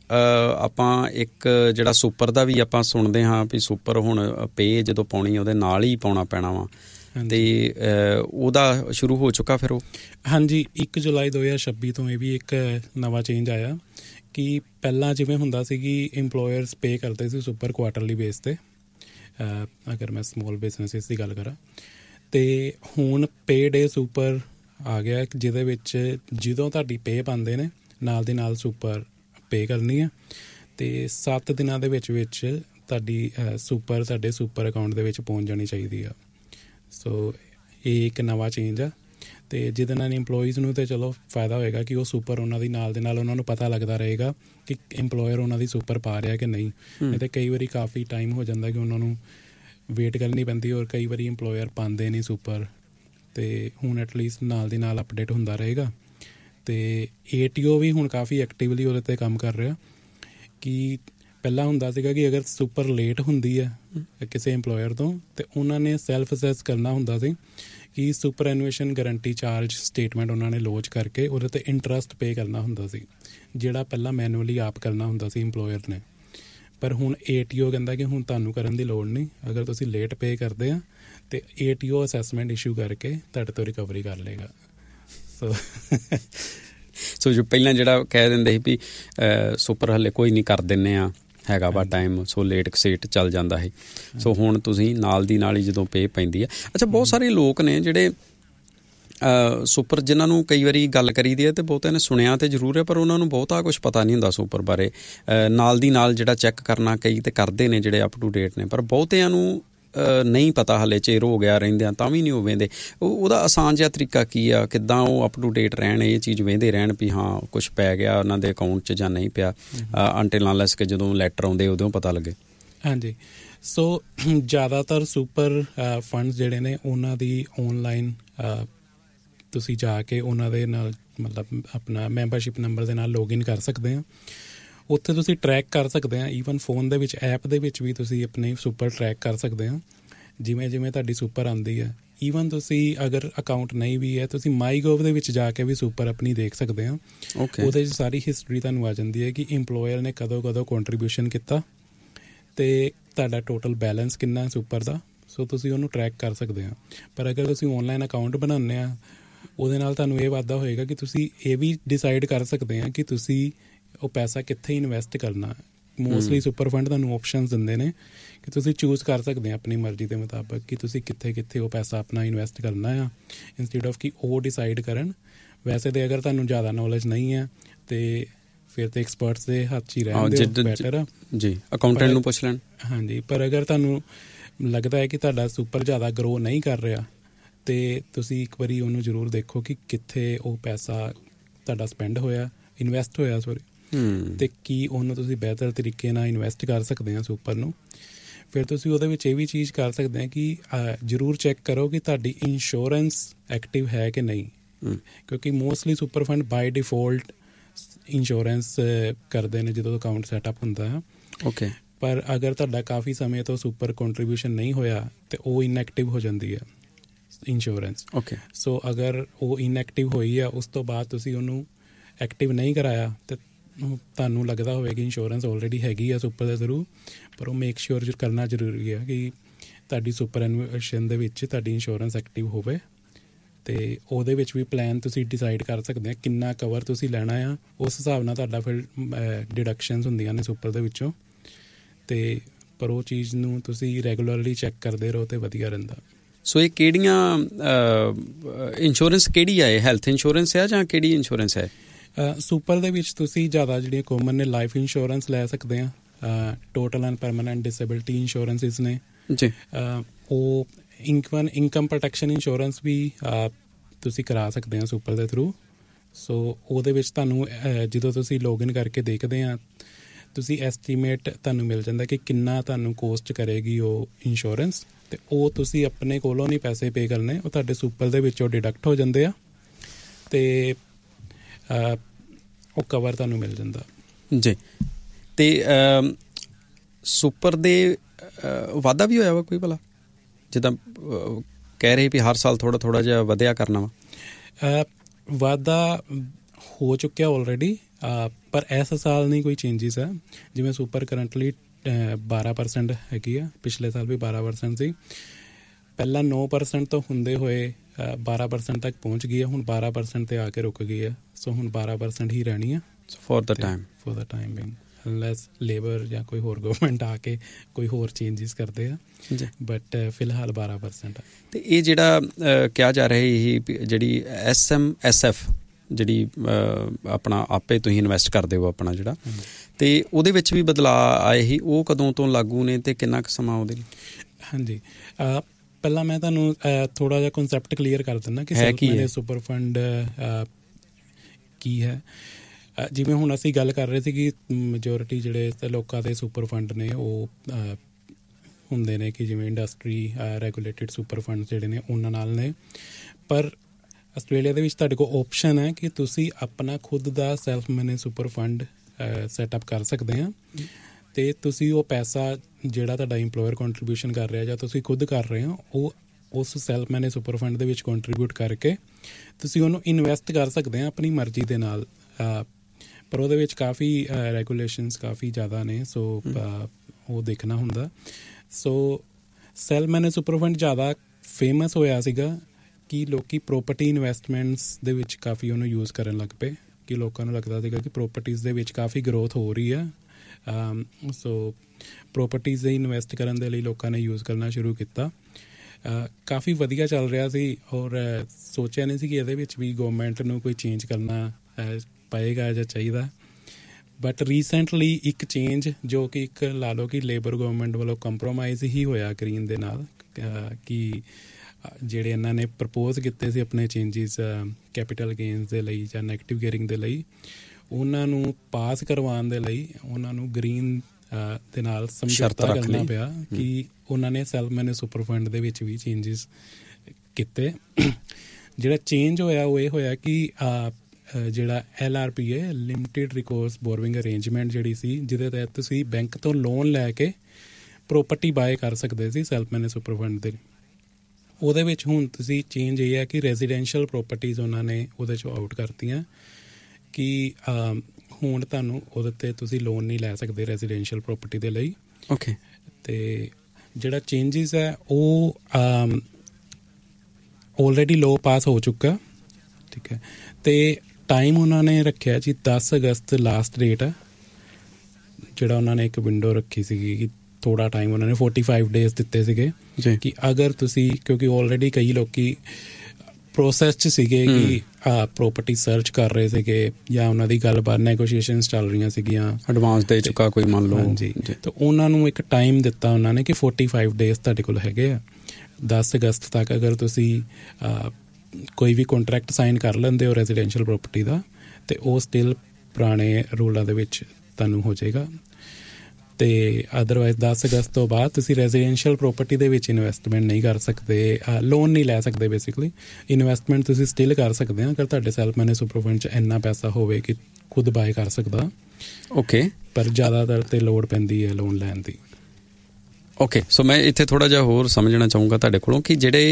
ਆਪਾਂ ਇੱਕ ਜਿਹੜਾ ਸੁਪਰ ਦਾ ਵੀ ਆਪਾਂ ਸੁਣਦੇ ਹਾਂ ਵੀ ਸੁਪਰ ਹੁਣ ਪੇ ਜਦੋਂ ਪਾਉਣੀ ਉਹਦੇ ਨਾਲ ਹੀ ਪਾਉਣਾ ਪੈਣਾ ਵਾ, ਅਤੇ ਉਹਦਾ ਸ਼ੁਰੂ ਹੋ ਚੁੱਕਾ ਫਿਰ ਉਹ? ਹਾਂਜੀ, ਇੱਕ ਜੁਲਾਈ ਦੋ ਹਜ਼ਾਰ ਛੱਬੀ ਤੋਂ ਇਹ ਵੀ ਇੱਕ ਨਵਾਂ ਚੇਂਜ ਆਇਆ ਕਿ ਪਹਿਲਾਂ ਜਿਵੇਂ ਹੁੰਦਾ ਸੀ ਕਿ ਇੰਪਲੋਇਰਸ ਪੇ ਕਰਦੇ ਸੀ ਸੁਪਰ ਕੁਆਟਰਲੀ ਬੇਸ 'ਤੇ, ਅਗਰ ਮੈਂ ਸਮੋਲ ਬਿਜ਼ਨਸਿਸ ਦੀ ਗੱਲ ਕਰਾਂ, ਅਤੇ ਹੁਣ ਪੇ ਡੇ ਸੁਪਰ ਆ ਗਿਆ ਜਿਹਦੇ ਵਿੱਚ ਜਦੋਂ ਤੁਹਾਡੀ ਪੇ ਪਾਉਂਦੇ ਨੇ ਨਾਲ ਦੀ ਨਾਲ ਸੁਪਰ ਪੇ ਕਰਨੀ ਆ, ਅਤੇ ਸੱਤ ਦਿਨਾਂ ਦੇ ਵਿੱਚ ਵਿੱਚ ਤੁਹਾਡੀ ਸੁਪਰ ਤੁਹਾਡੇ ਸੁਪਰ ਅਕਾਊਂਟ ਦੇ ਵਿੱਚ ਪਹੁੰਚ ਜਾਣੀ ਚਾਹੀਦੀ ਆ। ਸੋ ਇਹ ਇੱਕ ਨਵਾਂ ਚੇਂਜ ਆ, ਅਤੇ ਜਿਹਦੇ ਨਾਲ ਇੰਪਲੋਈਜ਼ ਨੂੰ ਤਾਂ ਚਲੋ ਫਾਇਦਾ ਹੋਏਗਾ ਕਿ ਉਹ ਸੁਪਰ ਉਹਨਾਂ ਦੀ ਨਾਲ ਦੇ ਨਾਲ ਉਹਨਾਂ ਨੂੰ ਪਤਾ ਲੱਗਦਾ ਰਹੇਗਾ ਕਿ ਇੰਪਲੋਇਰ ਉਹਨਾਂ ਦੀ ਸੁਪਰ ਪਾ ਰਿਹਾ ਕਿ ਨਹੀਂ। ਨਹੀਂ ਤਾਂ ਕਈ ਵਾਰੀ ਕਾਫੀ ਟਾਈਮ ਹੋ ਜਾਂਦਾ ਕਿ ਉਹਨਾਂ ਨੂੰ ਵੇਟ ਕਰਨੀ ਪੈਂਦੀ, ਔਰ ਕਈ ਵਾਰੀ ਇੰਪਲੋਇਰ ਪਾਉਂਦੇ ਨਹੀਂ ਸੁਪਰ, ਅਤੇ ਹੁਣ ਐਟਲੀਸਟ ਨਾਲ ਦੀ ਨਾਲ ਅਪਡੇਟ ਹੁੰਦਾ ਰਹੇਗਾ। ਅਤੇ ਏ ਟੀ ਓ ਵੀ ਹੁਣ ਕਾਫੀ ਐਕਟਿਵਲੀ ਉਹਦੇ 'ਤੇ ਕੰਮ ਕਰ ਰਿਹਾ ਕਿ ਪਹਿਲਾਂ ਹੁੰਦਾ ਸੀਗਾ ਕਿ ਅਗਰ ਸੁਪਰ ਲੇਟ ਹੁੰਦੀ ਹੈ ਕਿਸੇ ਇੰਪਲੋਇਰ ਤੋਂ, ਅਤੇ ਉਹਨਾਂ ਨੇ ਸੈਲਫ ਅਸੈਸ ਕਰਨਾ ਹੁੰਦਾ ਸੀ ਕਿ ਸੁਪਰ ਐਨੂਏਸ਼ਨ ਗਰੰਟੀ ਚਾਰਜ ਸਟੇਟਮੈਂਟ ਉਹਨਾਂ ਨੇ ਲੌਂਚ ਕਰਕੇ ਉਹਦੇ 'ਤੇ ਇੰਟਰਸਟ ਪੇ ਕਰਨਾ ਹੁੰਦਾ ਸੀ, ਜਿਹੜਾ ਪਹਿਲਾਂ ਮੈਨੂਅਲੀ ਆਪ ਕਰਨਾ ਹੁੰਦਾ ਸੀ ਇੰਪਲੋਇਰ ਨੇ। ਪਰ ਹੁਣ ਏ ਟੀ ਓ ਕਹਿੰਦਾ ਕਿ ਹੁਣ ਤੁਹਾਨੂੰ ਕਰਨ ਦੀ ਲੋੜ ਨਹੀਂ, ਅਗਰ ਤੁਸੀਂ ਲੇਟ ਪੇ ਕਰਦੇ ਆ ਅਤੇ A T O assessment issue ਕਰਕੇ ਤੁਹਾਡੇ ਤੋਂ ਰਿਕਵਰੀ ਕਰ ਲਏਗਾ। ਸੋ ਸੋ ਜੋ ਪਹਿਲਾਂ ਜਿਹੜਾ ਕਹਿ ਦਿੰਦੇ ਸੀ ਵੀ ਸੁਪਰ ਹਲੇ ਕੋਈ ਨਹੀਂ ਕਰ ਦਿੰਦੇ ਆ ਹੈਗਾ ਵਾ ਟਾਈਮ, ਸੋ ਲੇਟ ਕਸੇਟ ਚੱਲ ਜਾਂਦਾ ਹੈ। ਸੋ ਹੁਣ ਤੁਸੀਂ ਨਾਲ ਦੀ ਨਾਲ ਹੀ ਜਦੋਂ ਪੇ ਪੈਂਦੀ ਆ। ਅੱਛਾ, ਬਹੁਤ ਸਾਰੇ ਲੋਕ ਨੇ ਜਿਹੜੇ ਸੁਪਰ ਜਿਨ੍ਹਾਂ ਨੂੰ ਕਈ ਵਾਰੀ ਗੱਲ ਕਰੀਦੀ ਹੈ ਅਤੇ ਬਹੁਤਿਆਂ ਨੇ ਸੁਣਿਆ ਤਾਂ ਜ਼ਰੂਰ ਹੈ, ਪਰ ਉਹਨਾਂ ਨੂੰ ਬਹੁਤਾ ਕੁਛ ਪਤਾ ਨਹੀਂ ਹੁੰਦਾ ਸੁਪਰ ਬਾਰੇ। ਨਾਲ ਦੀ ਨਾਲ ਜਿਹੜਾ ਚੈੱਕ ਕਰਨਾ ਕਈ ਤਾਂ ਕਰਦੇ ਨੇ ਜਿਹੜੇ ਅਪ ਟੂ ਡੇਟ ਨੇ, ਪਰ ਬਹੁਤਿਆਂ ਨੂੰ ਨਹੀਂ ਪਤਾ, ਹਾਲੇ ਚਿਰ ਹੋ ਗਿਆ ਰਹਿੰਦਿਆਂ ਤਾਂ ਵੀ ਨਹੀਂ ਉਹ ਵਹਿੰਦੇ। ਉਹ ਉਹਦਾ ਆਸਾਨ ਜਿਹਾ ਤਰੀਕਾ ਕੀ ਆ, ਕਿੱਦਾਂ ਉਹ ਅਪ ਟੂ ਡੇਟ ਰਹਿਣ, ਇਹ ਚੀਜ਼ ਵਹਿੰਦੇ ਰਹਿਣ ਵੀ ਹਾਂ ਕੁਛ ਪੈ ਗਿਆ ਉਹਨਾਂ ਦੇ ਅਕਾਊਂਟ 'ਚ ਜਾਂ ਨਹੀਂ ਪਿਆ, ਅੰਟਿਲ ਅਨਲੈਸ ਕਿ ਜਦੋਂ ਲੈਟਰ ਆਉਂਦੇ ਉਦੋਂ ਪਤਾ ਲੱਗੇ? ਹਾਂਜੀ, ਸੋ ਜ਼ਿਆਦਾਤਰ ਸੁਪਰ ਫੰਡਸ ਜਿਹੜੇ ਨੇ ਉਹਨਾਂ ਦੀ ਔਨਲਾਈਨ ਤੁਸੀਂ ਜਾ ਕੇ ਉਹਨਾਂ ਦੇ ਨਾਲ ਮਤਲਬ ਆਪਣਾ ਮੈਂਬਰਸ਼ਿਪ ਨੰਬਰ ਦੇ ਨਾਲ ਲੌਗਇਨ ਕਰ ਸਕਦੇ ਹਾਂ। ਉੱਥੇ ਤੁਸੀਂ ਟਰੈਕ ਕਰ ਸਕਦੇ ਹਾਂ, ਈਵਨ ਫੋਨ ਦੇ ਵਿੱਚ ਐਪ ਦੇ ਵਿੱਚ ਵੀ ਤੁਸੀਂ ਆਪਣੇ ਸੁਪਰ ਟਰੈਕ ਕਰ ਸਕਦੇ ਹੋ ਜਿਵੇਂ ਜਿਵੇਂ ਤੁਹਾਡੀ ਸੁਪਰ ਆਉਂਦੀ ਹੈ। ਈਵਨ ਤੁਸੀਂ ਅਗਰ ਅਕਾਊਂਟ ਨਹੀਂ ਵੀ ਹੈ, ਤੁਸੀਂ ਮਾਈ ਗੋਵ ਦੇ ਵਿੱਚ ਜਾ ਕੇ ਵੀ ਸੁਪਰ ਆਪਣੀ ਦੇਖ ਸਕਦੇ ਹੋ। ਉਹਦੇ 'ਚ ਸਾਰੀ ਹਿਸਟਰੀ ਤੁਹਾਨੂੰ ਆ ਜਾਂਦੀ ਹੈ ਕਿ ਇੰਪਲੋਇਰ ਨੇ ਕਦੋਂ ਕਦੋਂ ਕੰਟਰੀਬਿਊਸ਼ਨ ਕੀਤਾ ਅਤੇ ਤੁਹਾਡਾ ਟੋਟਲ ਬੈਲੈਂਸ ਕਿੰਨਾ ਸੁਪਰ ਦਾ, ਸੋ ਤੁਸੀਂ ਉਹਨੂੰ ਟਰੈਕ ਕਰ ਸਕਦੇ ਹੋ। ਪਰ ਅਗਰ ਤੁਸੀਂ ਔਨਲਾਈਨ ਅਕਾਊਂਟ ਬਣਾਉਂਦੇ ਆ, ਉਹਦੇ ਨਾਲ ਤੁਹਾਨੂੰ ਇਹ ਵਾਧਾ ਹੋਏਗਾ ਕਿ ਤੁਸੀਂ ਇਹ ਵੀ ਡਿਸਾਈਡ ਕਰ ਸਕਦੇ ਆ ਕਿ ਤੁਸੀਂ ਉਹ ਪੈਸਾ ਕਿੱਥੇ ਇਨਵੈਸਟ ਕਰਨਾ। ਮੋਸਟਲੀ ਸੁਪਰ ਫੰਡ ਤੁਹਾਨੂੰ ਆਪਸ਼ਨਸ ਦਿੰਦੇ ਨੇ ਕਿ ਤੁਸੀਂ ਚੂਜ਼ ਕਰ ਸਕਦੇ ਆ ਆਪਣੀ ਮਰਜ਼ੀ ਦੇ ਮੁਤਾਬਕ ਕਿ ਤੁਸੀਂ ਕਿੱਥੇ ਕਿੱਥੇ ਉਹ ਪੈਸਾ ਆਪਣਾ ਇਨਵੈਸਟ ਕਰਨਾ ਆ, ਇੰਸਟੈਡ ਆਫ ਕਿ ਉਹ ਡਿਸਾਈਡ ਕਰਨ। ਵੈਸੇ ਤਾਂ ਅਗਰ ਤੁਹਾਨੂੰ ਜ਼ਿਆਦਾ ਨੌਲੇਜ ਨਹੀਂ ਹੈ ਅਤੇ ਫਿਰ ਤਾਂ ਐਕਸਪਰਟਸ ਦੇ ਹੱਥ 'ਚ ਹੀ ਰਹਿੰਦੇ ਹੋ, ਬੈਟਰ ਆ ਜੀ, ਅਕਾਊਂਟੈਂਟ ਨੂੰ ਪੁੱਛ ਲੈਣ। ਹਾਂਜੀ, ਪਰ ਅਗਰ ਤੁਹਾਨੂੰ ਲੱਗਦਾ ਹੈ ਕਿ ਤੁਹਾਡਾ ਸੁਪਰ ਜ਼ਿਆਦਾ ਗਰੋ ਨਹੀਂ ਕਰ ਰਿਹਾ ਅਤੇ ਤੁਸੀਂ ਇੱਕ ਵਾਰੀ ਉਹਨੂੰ ਜ਼ਰੂਰ ਦੇਖੋ ਕਿ ਕਿੱਥੇ ਉਹ ਪੈਸਾ ਤੁਹਾਡਾ ਸਪੈਂਡ ਹੋਇਆ, ਇਨਵੈਸਟ ਹੋਇਆ ਸੋਰੀ, ਅਤੇ ਕੀ ਉਹਨੂੰ ਤੁਸੀਂ ਬਿਹਤਰ ਤਰੀਕੇ ਨਾਲ ਇਨਵੈਸਟ ਕਰ ਸਕਦੇ ਹਾਂ ਸੁਪਰ ਨੂੰ। ਫਿਰ ਤੁਸੀਂ ਉਹਦੇ ਵਿੱਚ ਇਹ ਵੀ ਚੀਜ਼ ਕਰ ਸਕਦੇ ਹਾਂ ਕਿ ਜ਼ਰੂਰ ਚੈੱਕ ਕਰੋ ਕਿ ਤੁਹਾਡੀ ਇੰਸ਼ੋਰੈਂਸ ਐਕਟਿਵ ਹੈ ਕਿ ਨਹੀਂ, ਕਿਉਂਕਿ ਮੋਸਟਲੀ ਸੁਪਰ ਫੰਡ ਬਾਈ ਡਿਫੋਲਟ ਇੰਸ਼ੋਰੈਂਸ ਕਰਦੇ ਨੇ ਜਦੋਂ ਅਕਾਊਂਟ ਸੈਟਅਪ ਹੁੰਦਾ ਹੈ। ਓਕੇ, ਪਰ ਅਗਰ ਤੁਹਾਡਾ ਕਾਫੀ ਸਮੇਂ ਤੋਂ ਸੁਪਰ ਕੰਟਰੀਬਿਊਸ਼ਨ ਨਹੀਂ ਹੋਇਆ ਤਾਂ ਉਹ ਇਨਐਕਟਿਵ ਹੋ ਜਾਂਦੀ ਹੈ ਇੰਸ਼ੋਰੈਂਸ। ਓਕੇ, ਸੋ ਅਗਰ ਉਹ ਇਨਐਕਟਿਵ ਹੋਈ ਆ, ਉਸ ਤੋਂ ਬਾਅਦ ਤੁਸੀਂ ਉਹਨੂੰ ਐਕਟਿਵ ਨਹੀਂ ਕਰਾਇਆ ਅਤੇ ਤੁਹਾਨੂੰ ਲੱਗਦਾ ਹੋਵੇ ਕਿ ਇੰਸ਼ੋਰੈਂਸ ਆਲਰੇਡੀ ਹੈਗੀ ਆ ਸੁਪਰ ਦੇ ਥਰੂ, ਪਰ ਉਹ ਮੇਕ ਸ਼ੋਰ ਕਰਨਾ ਜ਼ਰੂਰੀ ਹੈ ਕਿ ਤੁਹਾਡੀ ਸੁਪਰ ਐਨੂਏਸ਼ਨ ਦੇ ਵਿੱਚ ਤੁਹਾਡੀ ਇੰਸ਼ੋਰੈਂਸ ਐਕਟਿਵ ਹੋਵੇ। ਅਤੇ ਉਹਦੇ ਵਿੱਚ ਵੀ ਪਲਾਨ ਤੁਸੀਂ ਡਿਸਾਈਡ ਕਰ ਸਕਦੇ ਆ ਕਿੰਨਾ ਕਵਰ ਤੁਸੀਂ ਲੈਣਾ ਆ, ਉਸ ਹਿਸਾਬ ਨਾਲ ਤੁਹਾਡਾ ਫਿਰ ਡਿਡਕਸ਼ਨਸ ਹੁੰਦੀਆਂ ਨੇ ਸੁਪਰ ਦੇ ਵਿੱਚੋਂ। ਅਤੇ ਪਰ ਉਹ ਚੀਜ਼ ਨੂੰ ਤੁਸੀਂ ਰੈਗੂਲਰਲੀ ਚੈੱਕ ਕਰਦੇ ਰਹੋ ਤਾਂ ਵਧੀਆ ਰਹਿੰਦਾ। ਸੋ ਇਹ ਕਿਹੜੀਆਂ ਇੰਸ਼ੋਰੈਂਸ ਕਿਹੜੀ ਹੈ, ਹੈਲਥ ਇੰਸ਼ੋਰੈਂਸ ਹੈ ਜਾਂ ਕਿਹੜੀ ਇੰਸ਼ੋਰੈਂਸ ਹੈ? ਸੁਪਰ ਦੇ ਵਿੱਚ ਤੁਸੀਂ ਜ਼ਿਆਦਾ ਜਿਹੜੀਆਂ ਕੋਮਨ ਨੇ ਲਾਈਫ ਇੰਸ਼ੋਰੈਂਸ ਲੈ ਸਕਦੇ ਆ, ਟੋਟਲ ਐਂਡ ਪਰਮਾਨੈਂਟ ਡਿਸੇਬਿਲਟੀ ਇੰਸ਼ੋਰੈਂਸਿਸ ਨੇ ਜੀ, ਉਹ ਇਨਕਮ ਇਨਕਮ ਪ੍ਰੋਟੈਕਸ਼ਨ ਇੰਸ਼ੋਰੈਂਸ ਵੀ ਤੁਸੀਂ ਕਰਾ ਸਕਦੇ ਆ ਸੁਪਰ ਦੇ ਥਰੂ। ਸੋ ਉਹਦੇ ਵਿੱਚ ਤੁਹਾਨੂੰ ਜਦੋਂ ਤੁਸੀਂ ਲੌਗਇਨ ਕਰਕੇ ਦੇਖਦੇ ਆ, ਤੁਸੀਂ ਐਸਟੀਮੇਟ ਤੁਹਾਨੂੰ ਮਿਲ ਜਾਂਦਾ ਕਿ ਕਿੰਨਾ ਤੁਹਾਨੂੰ ਕੋਸਟ ਕਰੇਗੀ ਉਹ ਇੰਸ਼ੋਰੈਂਸ, ਅਤੇ ਉਹ ਤੁਸੀਂ ਆਪਣੇ ਕੋਲੋਂ ਨਹੀਂ ਪੈਸੇ ਪੇ ਕਰਨੇ, ਉਹ ਤੁਹਾਡੇ ਸੁਪਰ ਦੇ ਵਿੱਚੋਂ ਡਿਡਕਟ ਹੋ ਜਾਂਦੇ ਆ ਅਤੇ ਉਹ ਕਵਰ ਤੁਹਾਨੂੰ ਮਿਲ ਜਾਂਦਾ ਜੀ। ਅਤੇ ਸੁਪਰ ਦੇ ਵਾਧਾ ਵੀ ਹੋਇਆ ਵਾ ਕੋਈ ਭਲਾ, ਜਿੱਦਾਂ ਕਹਿ ਰਹੇ ਵੀ ਹਰ ਸਾਲ ਥੋੜ੍ਹਾ ਥੋੜ੍ਹਾ ਜਿਹਾ ਵਧਿਆ ਕਰਨਾ ਵਾ? ਵਾਧਾ ਹੋ ਚੁੱਕਿਆ ਆਲਰੇਡੀ, ਪਰ ਇਸ ਸਾਲ ਨਹੀਂ ਕੋਈ ਚੇਂਜਿਸ ਹੈ। ਜਿਵੇਂ ਸੁਪਰ ਕਰੰਟਲੀ ਬਾਰਾਂ ਪਰਸੈਂਟ ਹੈਗੀ ਆ, ਪਿਛਲੇ ਸਾਲ ਵੀ ਬਾਰਾਂ ਪਰਸੈਂਟ ਸੀ, ਪਹਿਲਾਂ ਨੌ ਪਰਸੈਂਟ ਤੋਂ ਹੁੰਦੇ ਹੋਏ ਬਾਰਾਂ ਪਰਸੈਂਟ ਤੱਕ ਪਹੁੰਚ ਗਈ ਹੈ, ਹੁਣ ਬਾਰਾਂ ਪਰਸੈਂਟ 'ਤੇ ਆ ਕੇ ਰੁਕ ਗਈ ਹੈ। ਸੋ ਹੁਣ ਬਾਰਾਂ ਪਰਸੈਂਟ ਹੀ ਰਹਿਣੀ ਆ ਫੋਰ ਦਾ ਟਾਈਮ ਫੋਰ ਦਾ ਟਾਈਮ ਬਿੰਗ, ਅਨਲੈਸ ਲੇਬਰ ਜਾਂ ਕੋਈ ਹੋਰ ਗਵਰਨਮੈਂਟ ਆ ਕੇ ਕੋਈ ਹੋਰ ਚੇਂਜਿਸ ਕਰਦੇ ਆ, ਬਟ ਫਿਲਹਾਲ ਬਾਰਾਂ ਪਰਸੈਂਟ ਆ। ਅਤੇ ਇਹ ਜਿਹੜਾ ਕਿਹਾ ਜਾ ਰਿਹਾ ਇਹ ਜਿਹੜੀ ਐਸ ਐਮ ਐਸ ਐਫ ਜਿਹੜੀ ਆਪਣਾ ਆਪੇ ਤੁਸੀਂ ਇਨਵੈਸਟ ਕਰਦੇ ਹੋ ਆਪਣਾ ਜਿਹੜਾ, ਅਤੇ ਉਹਦੇ ਵਿੱਚ ਵੀ ਬਦਲਾਅ ਆਏ ਸੀ, ਉਹ ਕਦੋਂ ਤੋਂ ਲਾਗੂ ਨੇ ਅਤੇ ਕਿੰਨਾ ਕੁ ਸਮਾਂ ਉਹਦੇ ਲਈ? ਹਾਂਜੀ, ਪਹਿਲਾਂ ਮੈਂ ਤੁਹਾਨੂੰ ਥੋੜ੍ਹਾ ਜਿਹਾ ਕਨਸੈਪਟ ਕਲੀਅਰ ਕਰ ਦਿੰਦਾ ਕਿ ਸੈਲਫ ਸੁਪਰ ਫੰਡ ਕੀ ਹੈ। ਜਿਵੇਂ ਹੁਣ ਅਸੀਂ ਗੱਲ ਕਰ ਰਹੇ ਸੀ ਕਿ ਮੈਜੋਰਿਟੀ ਜਿਹੜੇ ਲੋਕਾਂ ਦੇ ਸੁਪਰ ਫੰਡ ਨੇ ਉਹ ਹੁੰਦੇ ਨੇ ਕਿ ਜਿਵੇਂ ਇੰਡਸਟਰੀ ਰੈਗੂਲੇਟਿਡ ਸੁਪਰ ਫੰਡ ਜਿਹੜੇ ਨੇ ਉਹਨਾਂ ਨਾਲ ਨੇ, ਪਰ ਆਸਟ੍ਰੇਲੀਆ ਦੇ ਵਿੱਚ ਤੁਹਾਡੇ ਕੋਲ ਓਪਸ਼ਨ ਹੈ ਕਿ ਤੁਸੀਂ ਆਪਣਾ ਖੁਦ ਦਾ self manage super fund setup ਕਰ ਸਕਦੇ ਹਾਂ, ਅਤੇ ਤੁਸੀਂ ਉਹ ਪੈਸਾ ਜਿਹੜਾ ਤੁਹਾਡਾ ਇੰਪਲੋਇਰ ਕੰਟਰੀਬਿਊਸ਼ਨ ਕਰ ਰਿਹਾ ਜਾਂ ਤੁਸੀਂ ਖੁਦ ਕਰ ਰਹੇ ਹੋ, ਉਹ ਉਸ ਸੈਲਫ ਮੈਨੇਜ ਸੁਪਰ ਫੰਡ ਦੇ ਵਿੱਚ ਕੰਟਰੀਬਿਊਟ ਕਰਕੇ ਤੁਸੀਂ ਉਹਨੂੰ ਇਨਵੈਸਟ ਕਰ ਸਕਦੇ ਹਾਂ ਆਪਣੀ ਮਰਜ਼ੀ ਦੇ ਨਾਲ। ਪਰ ਉਹਦੇ ਵਿੱਚ ਕਾਫੀ ਰੈਗੂਲੇਸ਼ਨਸ ਕਾਫੀ ਜ਼ਿਆਦਾ ਨੇ, ਸੋ ਉਹ ਦੇਖਣਾ ਹੁੰਦਾ। ਸੋ ਸੈਲਫ ਮੈਨੇਜ ਸੁਪਰ ਫੰਡ ਜ਼ਿਆਦਾ ਫੇਮਸ ਹੋਇਆ ਸੀਗਾ ਕਿ ਲੋਕ ਪ੍ਰੋਪਰਟੀ ਇਨਵੈਸਟਮੈਂਟਸ ਦੇ ਵਿੱਚ ਕਾਫੀ ਉਹਨੂੰ ਯੂਜ਼ ਕਰਨ ਲੱਗ ਪਏ, ਕਿ ਲੋਕਾਂ ਨੂੰ ਲੱਗਦਾ ਸੀਗਾ ਕਿ ਪ੍ਰੋਪਰਟੀਜ਼ ਦੇ ਵਿੱਚ ਕਾਫੀ ਗਰੋਥ ਹੋ ਰਹੀ ਹੈ। ਸੋ ਪ੍ਰੋਪਰਟੀਜ਼ ਦੇ ਇਨਵੈਸਟ ਕਰਨ ਦੇ ਲਈ ਲੋਕਾਂ ਨੇ ਯੂਜ਼ ਕਰਨਾ ਸ਼ੁਰੂ ਕੀਤਾ। ਕਾਫੀ ਵਧੀਆ ਚੱਲ ਰਿਹਾ ਸੀ ਔਰ ਸੋਚਿਆ ਨਹੀਂ ਸੀ ਕਿ ਇਹਦੇ ਵਿੱਚ ਵੀ ਗਵਰਨਮੈਂਟ ਨੂੰ ਕੋਈ ਚੇਂਜ ਕਰਨਾ ਪਏਗਾ ਜਾਂ ਚਾਹੀਦਾ। ਬਟ ਰੀਸੈਂਟਲੀ ਇੱਕ ਚੇਂਜ ਜੋ ਕਿ ਇੱਕ ਲਾ ਲਓ ਕਿ ਲੇਬਰ ਗਵਰਨਮੈਂਟ ਵੱਲੋਂ ਕੰਪਰੋਮਾਈਜ਼ ਹੀ ਹੋਇਆ ਗ੍ਰੀਨ ਦੇ ਨਾਲ, ਕਿ ਜਿਹੜੇ ਇਹਨਾਂ ਨੇ ਪ੍ਰਪੋਜ਼ ਕੀਤੇ ਸੀ ਆਪਣੇ ਚੇਂਜਿਸ ਕੈਪੀਟਲ ਗੇਨਸ ਦੇ ਲਈ ਜਾਂ ਨੈਗੇਟਿਵ ਗੇਅਰਿੰਗ ਦੇ ਲਈ, ਉਹਨਾਂ ਨੂੰ ਪਾਸ ਕਰਵਾਉਣ ਦੇ ਲਈ ਉਹਨਾਂ ਨੂੰ ਗ੍ਰੀਨ ਦੇ ਨਾਲ ਸਮਝੌਤਾ ਕਰਨਾ ਪਿਆ ਕਿ ਉਹਨਾਂ ਨੇ ਸੈਲਫ ਮੈਨੇਜ ਸੁਪਰ ਫੰਡ ਦੇ ਵਿੱਚ ਵੀ ਚੇਂਜਿਸ ਕੀਤੇ। ਜਿਹੜਾ ਚੇਂਜ ਹੋਇਆ ਉਹ ਇਹ ਹੋਇਆ ਕਿ ਜਿਹੜਾ ਐਲ ਆਰ ਪੀ ਏ ਲਿਮਿਟਿਡ ਰਿਕੋਰਸ ਬੋਰੋਇੰਗ ਅਰੇਂਜਮੈਂਟ ਜਿਹੜੀ ਸੀ, ਜਿਹਦੇ ਤਹਿਤ ਤੁਸੀਂ ਬੈਂਕ ਤੋਂ ਲੋਨ ਲੈ ਕੇ ਪ੍ਰੋਪਰਟੀ ਬਾਏ ਕਰ ਸਕਦੇ ਸੀ ਸੈਲਫ ਮੈਨੇਜ ਸੁਪਰ ਫੰਡ ਦੇ, ਉਹਦੇ ਵਿੱਚ ਹੁਣ ਤੁਸੀਂ ਚੇਂਜ ਇਹ ਹੈ ਕਿ ਰੈਜ਼ੀਡੈਂਸ਼ੀਅਲ ਪ੍ਰੋਪਰਟੀਜ਼ ਉਹਨਾਂ ਨੇ ਉਹਦੇ 'ਚੋਂ ਆਊਟ ਕਰਤੀਆਂ ਕਿ ਹੁਣ ਤੁਹਾਨੂੰ ਉਹਦੇ 'ਤੇ ਤੁਸੀਂ ਲੋਨ ਨਹੀਂ ਲੈ ਸਕਦੇ ਰੈਜ਼ੀਡੈਂਸ਼ੀਅਲ ਪ੍ਰੋਪਰਟੀ ਦੇ ਲਈ। ਓਕੇ। ਅਤੇ ਜਿਹੜਾ ਚੇਂਜਿਸ ਹੈ ਉਹ ਆਲਰੇਡੀ ਲੋ ਪਾਸ ਹੋ ਚੁੱਕਾ, ਠੀਕ ਹੈ। ਅਤੇ ਟਾਈਮ ਉਹਨਾਂ ਨੇ ਰੱਖਿਆ ਜੀ ਦਸ ਅਗਸਤ ਲਾਸਟ ਡੇਟ ਹੈ, ਜਿਹੜਾ ਉਹਨਾਂ ਨੇ ਇੱਕ ਵਿੰਡੋ ਰੱਖੀ ਸੀਗੀ ਕਿ ਥੋੜ੍ਹਾ ਟਾਈਮ ਉਹਨਾਂ ਨੇ ਫੋਰਟੀ ਫਾਈਵ ਡੇਜ਼ ਦਿੱਤੇ ਸੀਗੇ ਕਿ ਅਗਰ ਤੁਸੀਂ, ਕਿਉਂਕਿ ਆਲਰੇਡੀ ਕਈ ਲੋਕੀ ਪ੍ਰੋਸੈਸ 'ਚ ਸੀਗੇ ਕਿ ਪ੍ਰੋਪਰਟੀ ਸਰਚ ਕਰ ਰਹੇ ਸੀਗੇ ਜਾਂ ਉਹਨਾਂ ਦੀ ਗੱਲਬਾਤ ਨੈਗੋਸ਼ੀਏਸ਼ਨਸ ਚੱਲ ਰਹੀਆਂ ਸੀਗੀਆਂ, ਐਡਵਾਂਸ ਦੇ ਚੁੱਕਾ ਕੋਈ ਮੰਨ ਲਓ। ਹਾਂਜੀ, ਤਾਂ ਉਹਨਾਂ ਨੂੰ ਇੱਕ ਟਾਈਮ ਦਿੱਤਾ ਉਹਨਾਂ ਨੇ ਕਿ ਫੋਰਟੀ ਫਾਈਵ ਡੇਜ਼ ਤੁਹਾਡੇ ਕੋਲ ਹੈਗੇ ਆ, ਦਸ ਅਗਸਤ ਤੱਕ ਅਗਰ ਤੁਸੀਂ ਕੋਈ ਵੀ ਕੰਟਰੈਕਟ ਸਾਈਨ ਕਰ ਲੈਂਦੇ ਹੋ ਰੈਜ਼ੀਡੈਂਸ਼ੀਅਲ ਪ੍ਰੋਪਰਟੀ ਦਾ, ਅਤੇ ਉਹ ਸਟਿਲ ਪੁਰਾਣੇ ਰੂਲਾਂ ਦੇ ਵਿੱਚ ਤੁਹਾਨੂੰ ਹੋ ਜਾਏਗਾ। ਅਤੇ ਅਦਰਵਾਈਜ਼ ਦਸ ਅਗਸਤ ਤੋਂ ਬਾਅਦ ਤੁਸੀਂ ਰੈਜ਼ੀਡੈਂਸ਼ੀਅਲ ਪ੍ਰੋਪਰਟੀ ਦੇ ਵਿੱਚ ਇਨਵੈਸਟਮੈਂਟ ਨਹੀਂ ਕਰ ਸਕਦੇ, ਲੋਨ ਨਹੀਂ ਲੈ ਸਕਦੇ। ਬੇਸਿਕਲੀ ਇਨਵੈਸਟਮੈਂਟ ਤੁਸੀਂ ਸਟਿਲ ਕਰ ਸਕਦੇ ਹੋ ਅਗਰ ਤੁਹਾਡੇ ਸੈਲਫ ਮੈਨੇਜ ਸੁਪਰ ਫੰਡ 'ਚ ਇੰਨਾ ਪੈਸਾ ਹੋਵੇ ਕਿ ਖੁਦ ਬਾਏ ਕਰ ਸਕਦਾ। ਓਕੇ। ਪਰ ਜ਼ਿਆਦਾਤਰ ਤੇ ਲੋੜ ਪੈਂਦੀ ਹੈ ਲੋਨ ਲੈਣ ਦੀ। ਓਕੇ, ਸੋ ਮੈਂ ਇੱਥੇ ਥੋੜ੍ਹਾ ਜਿਹਾ ਹੋਰ ਸਮਝਣਾ ਚਾਹੂੰਗਾ ਤੁਹਾਡੇ ਕੋਲੋਂ ਕਿ ਜਿਹੜੇ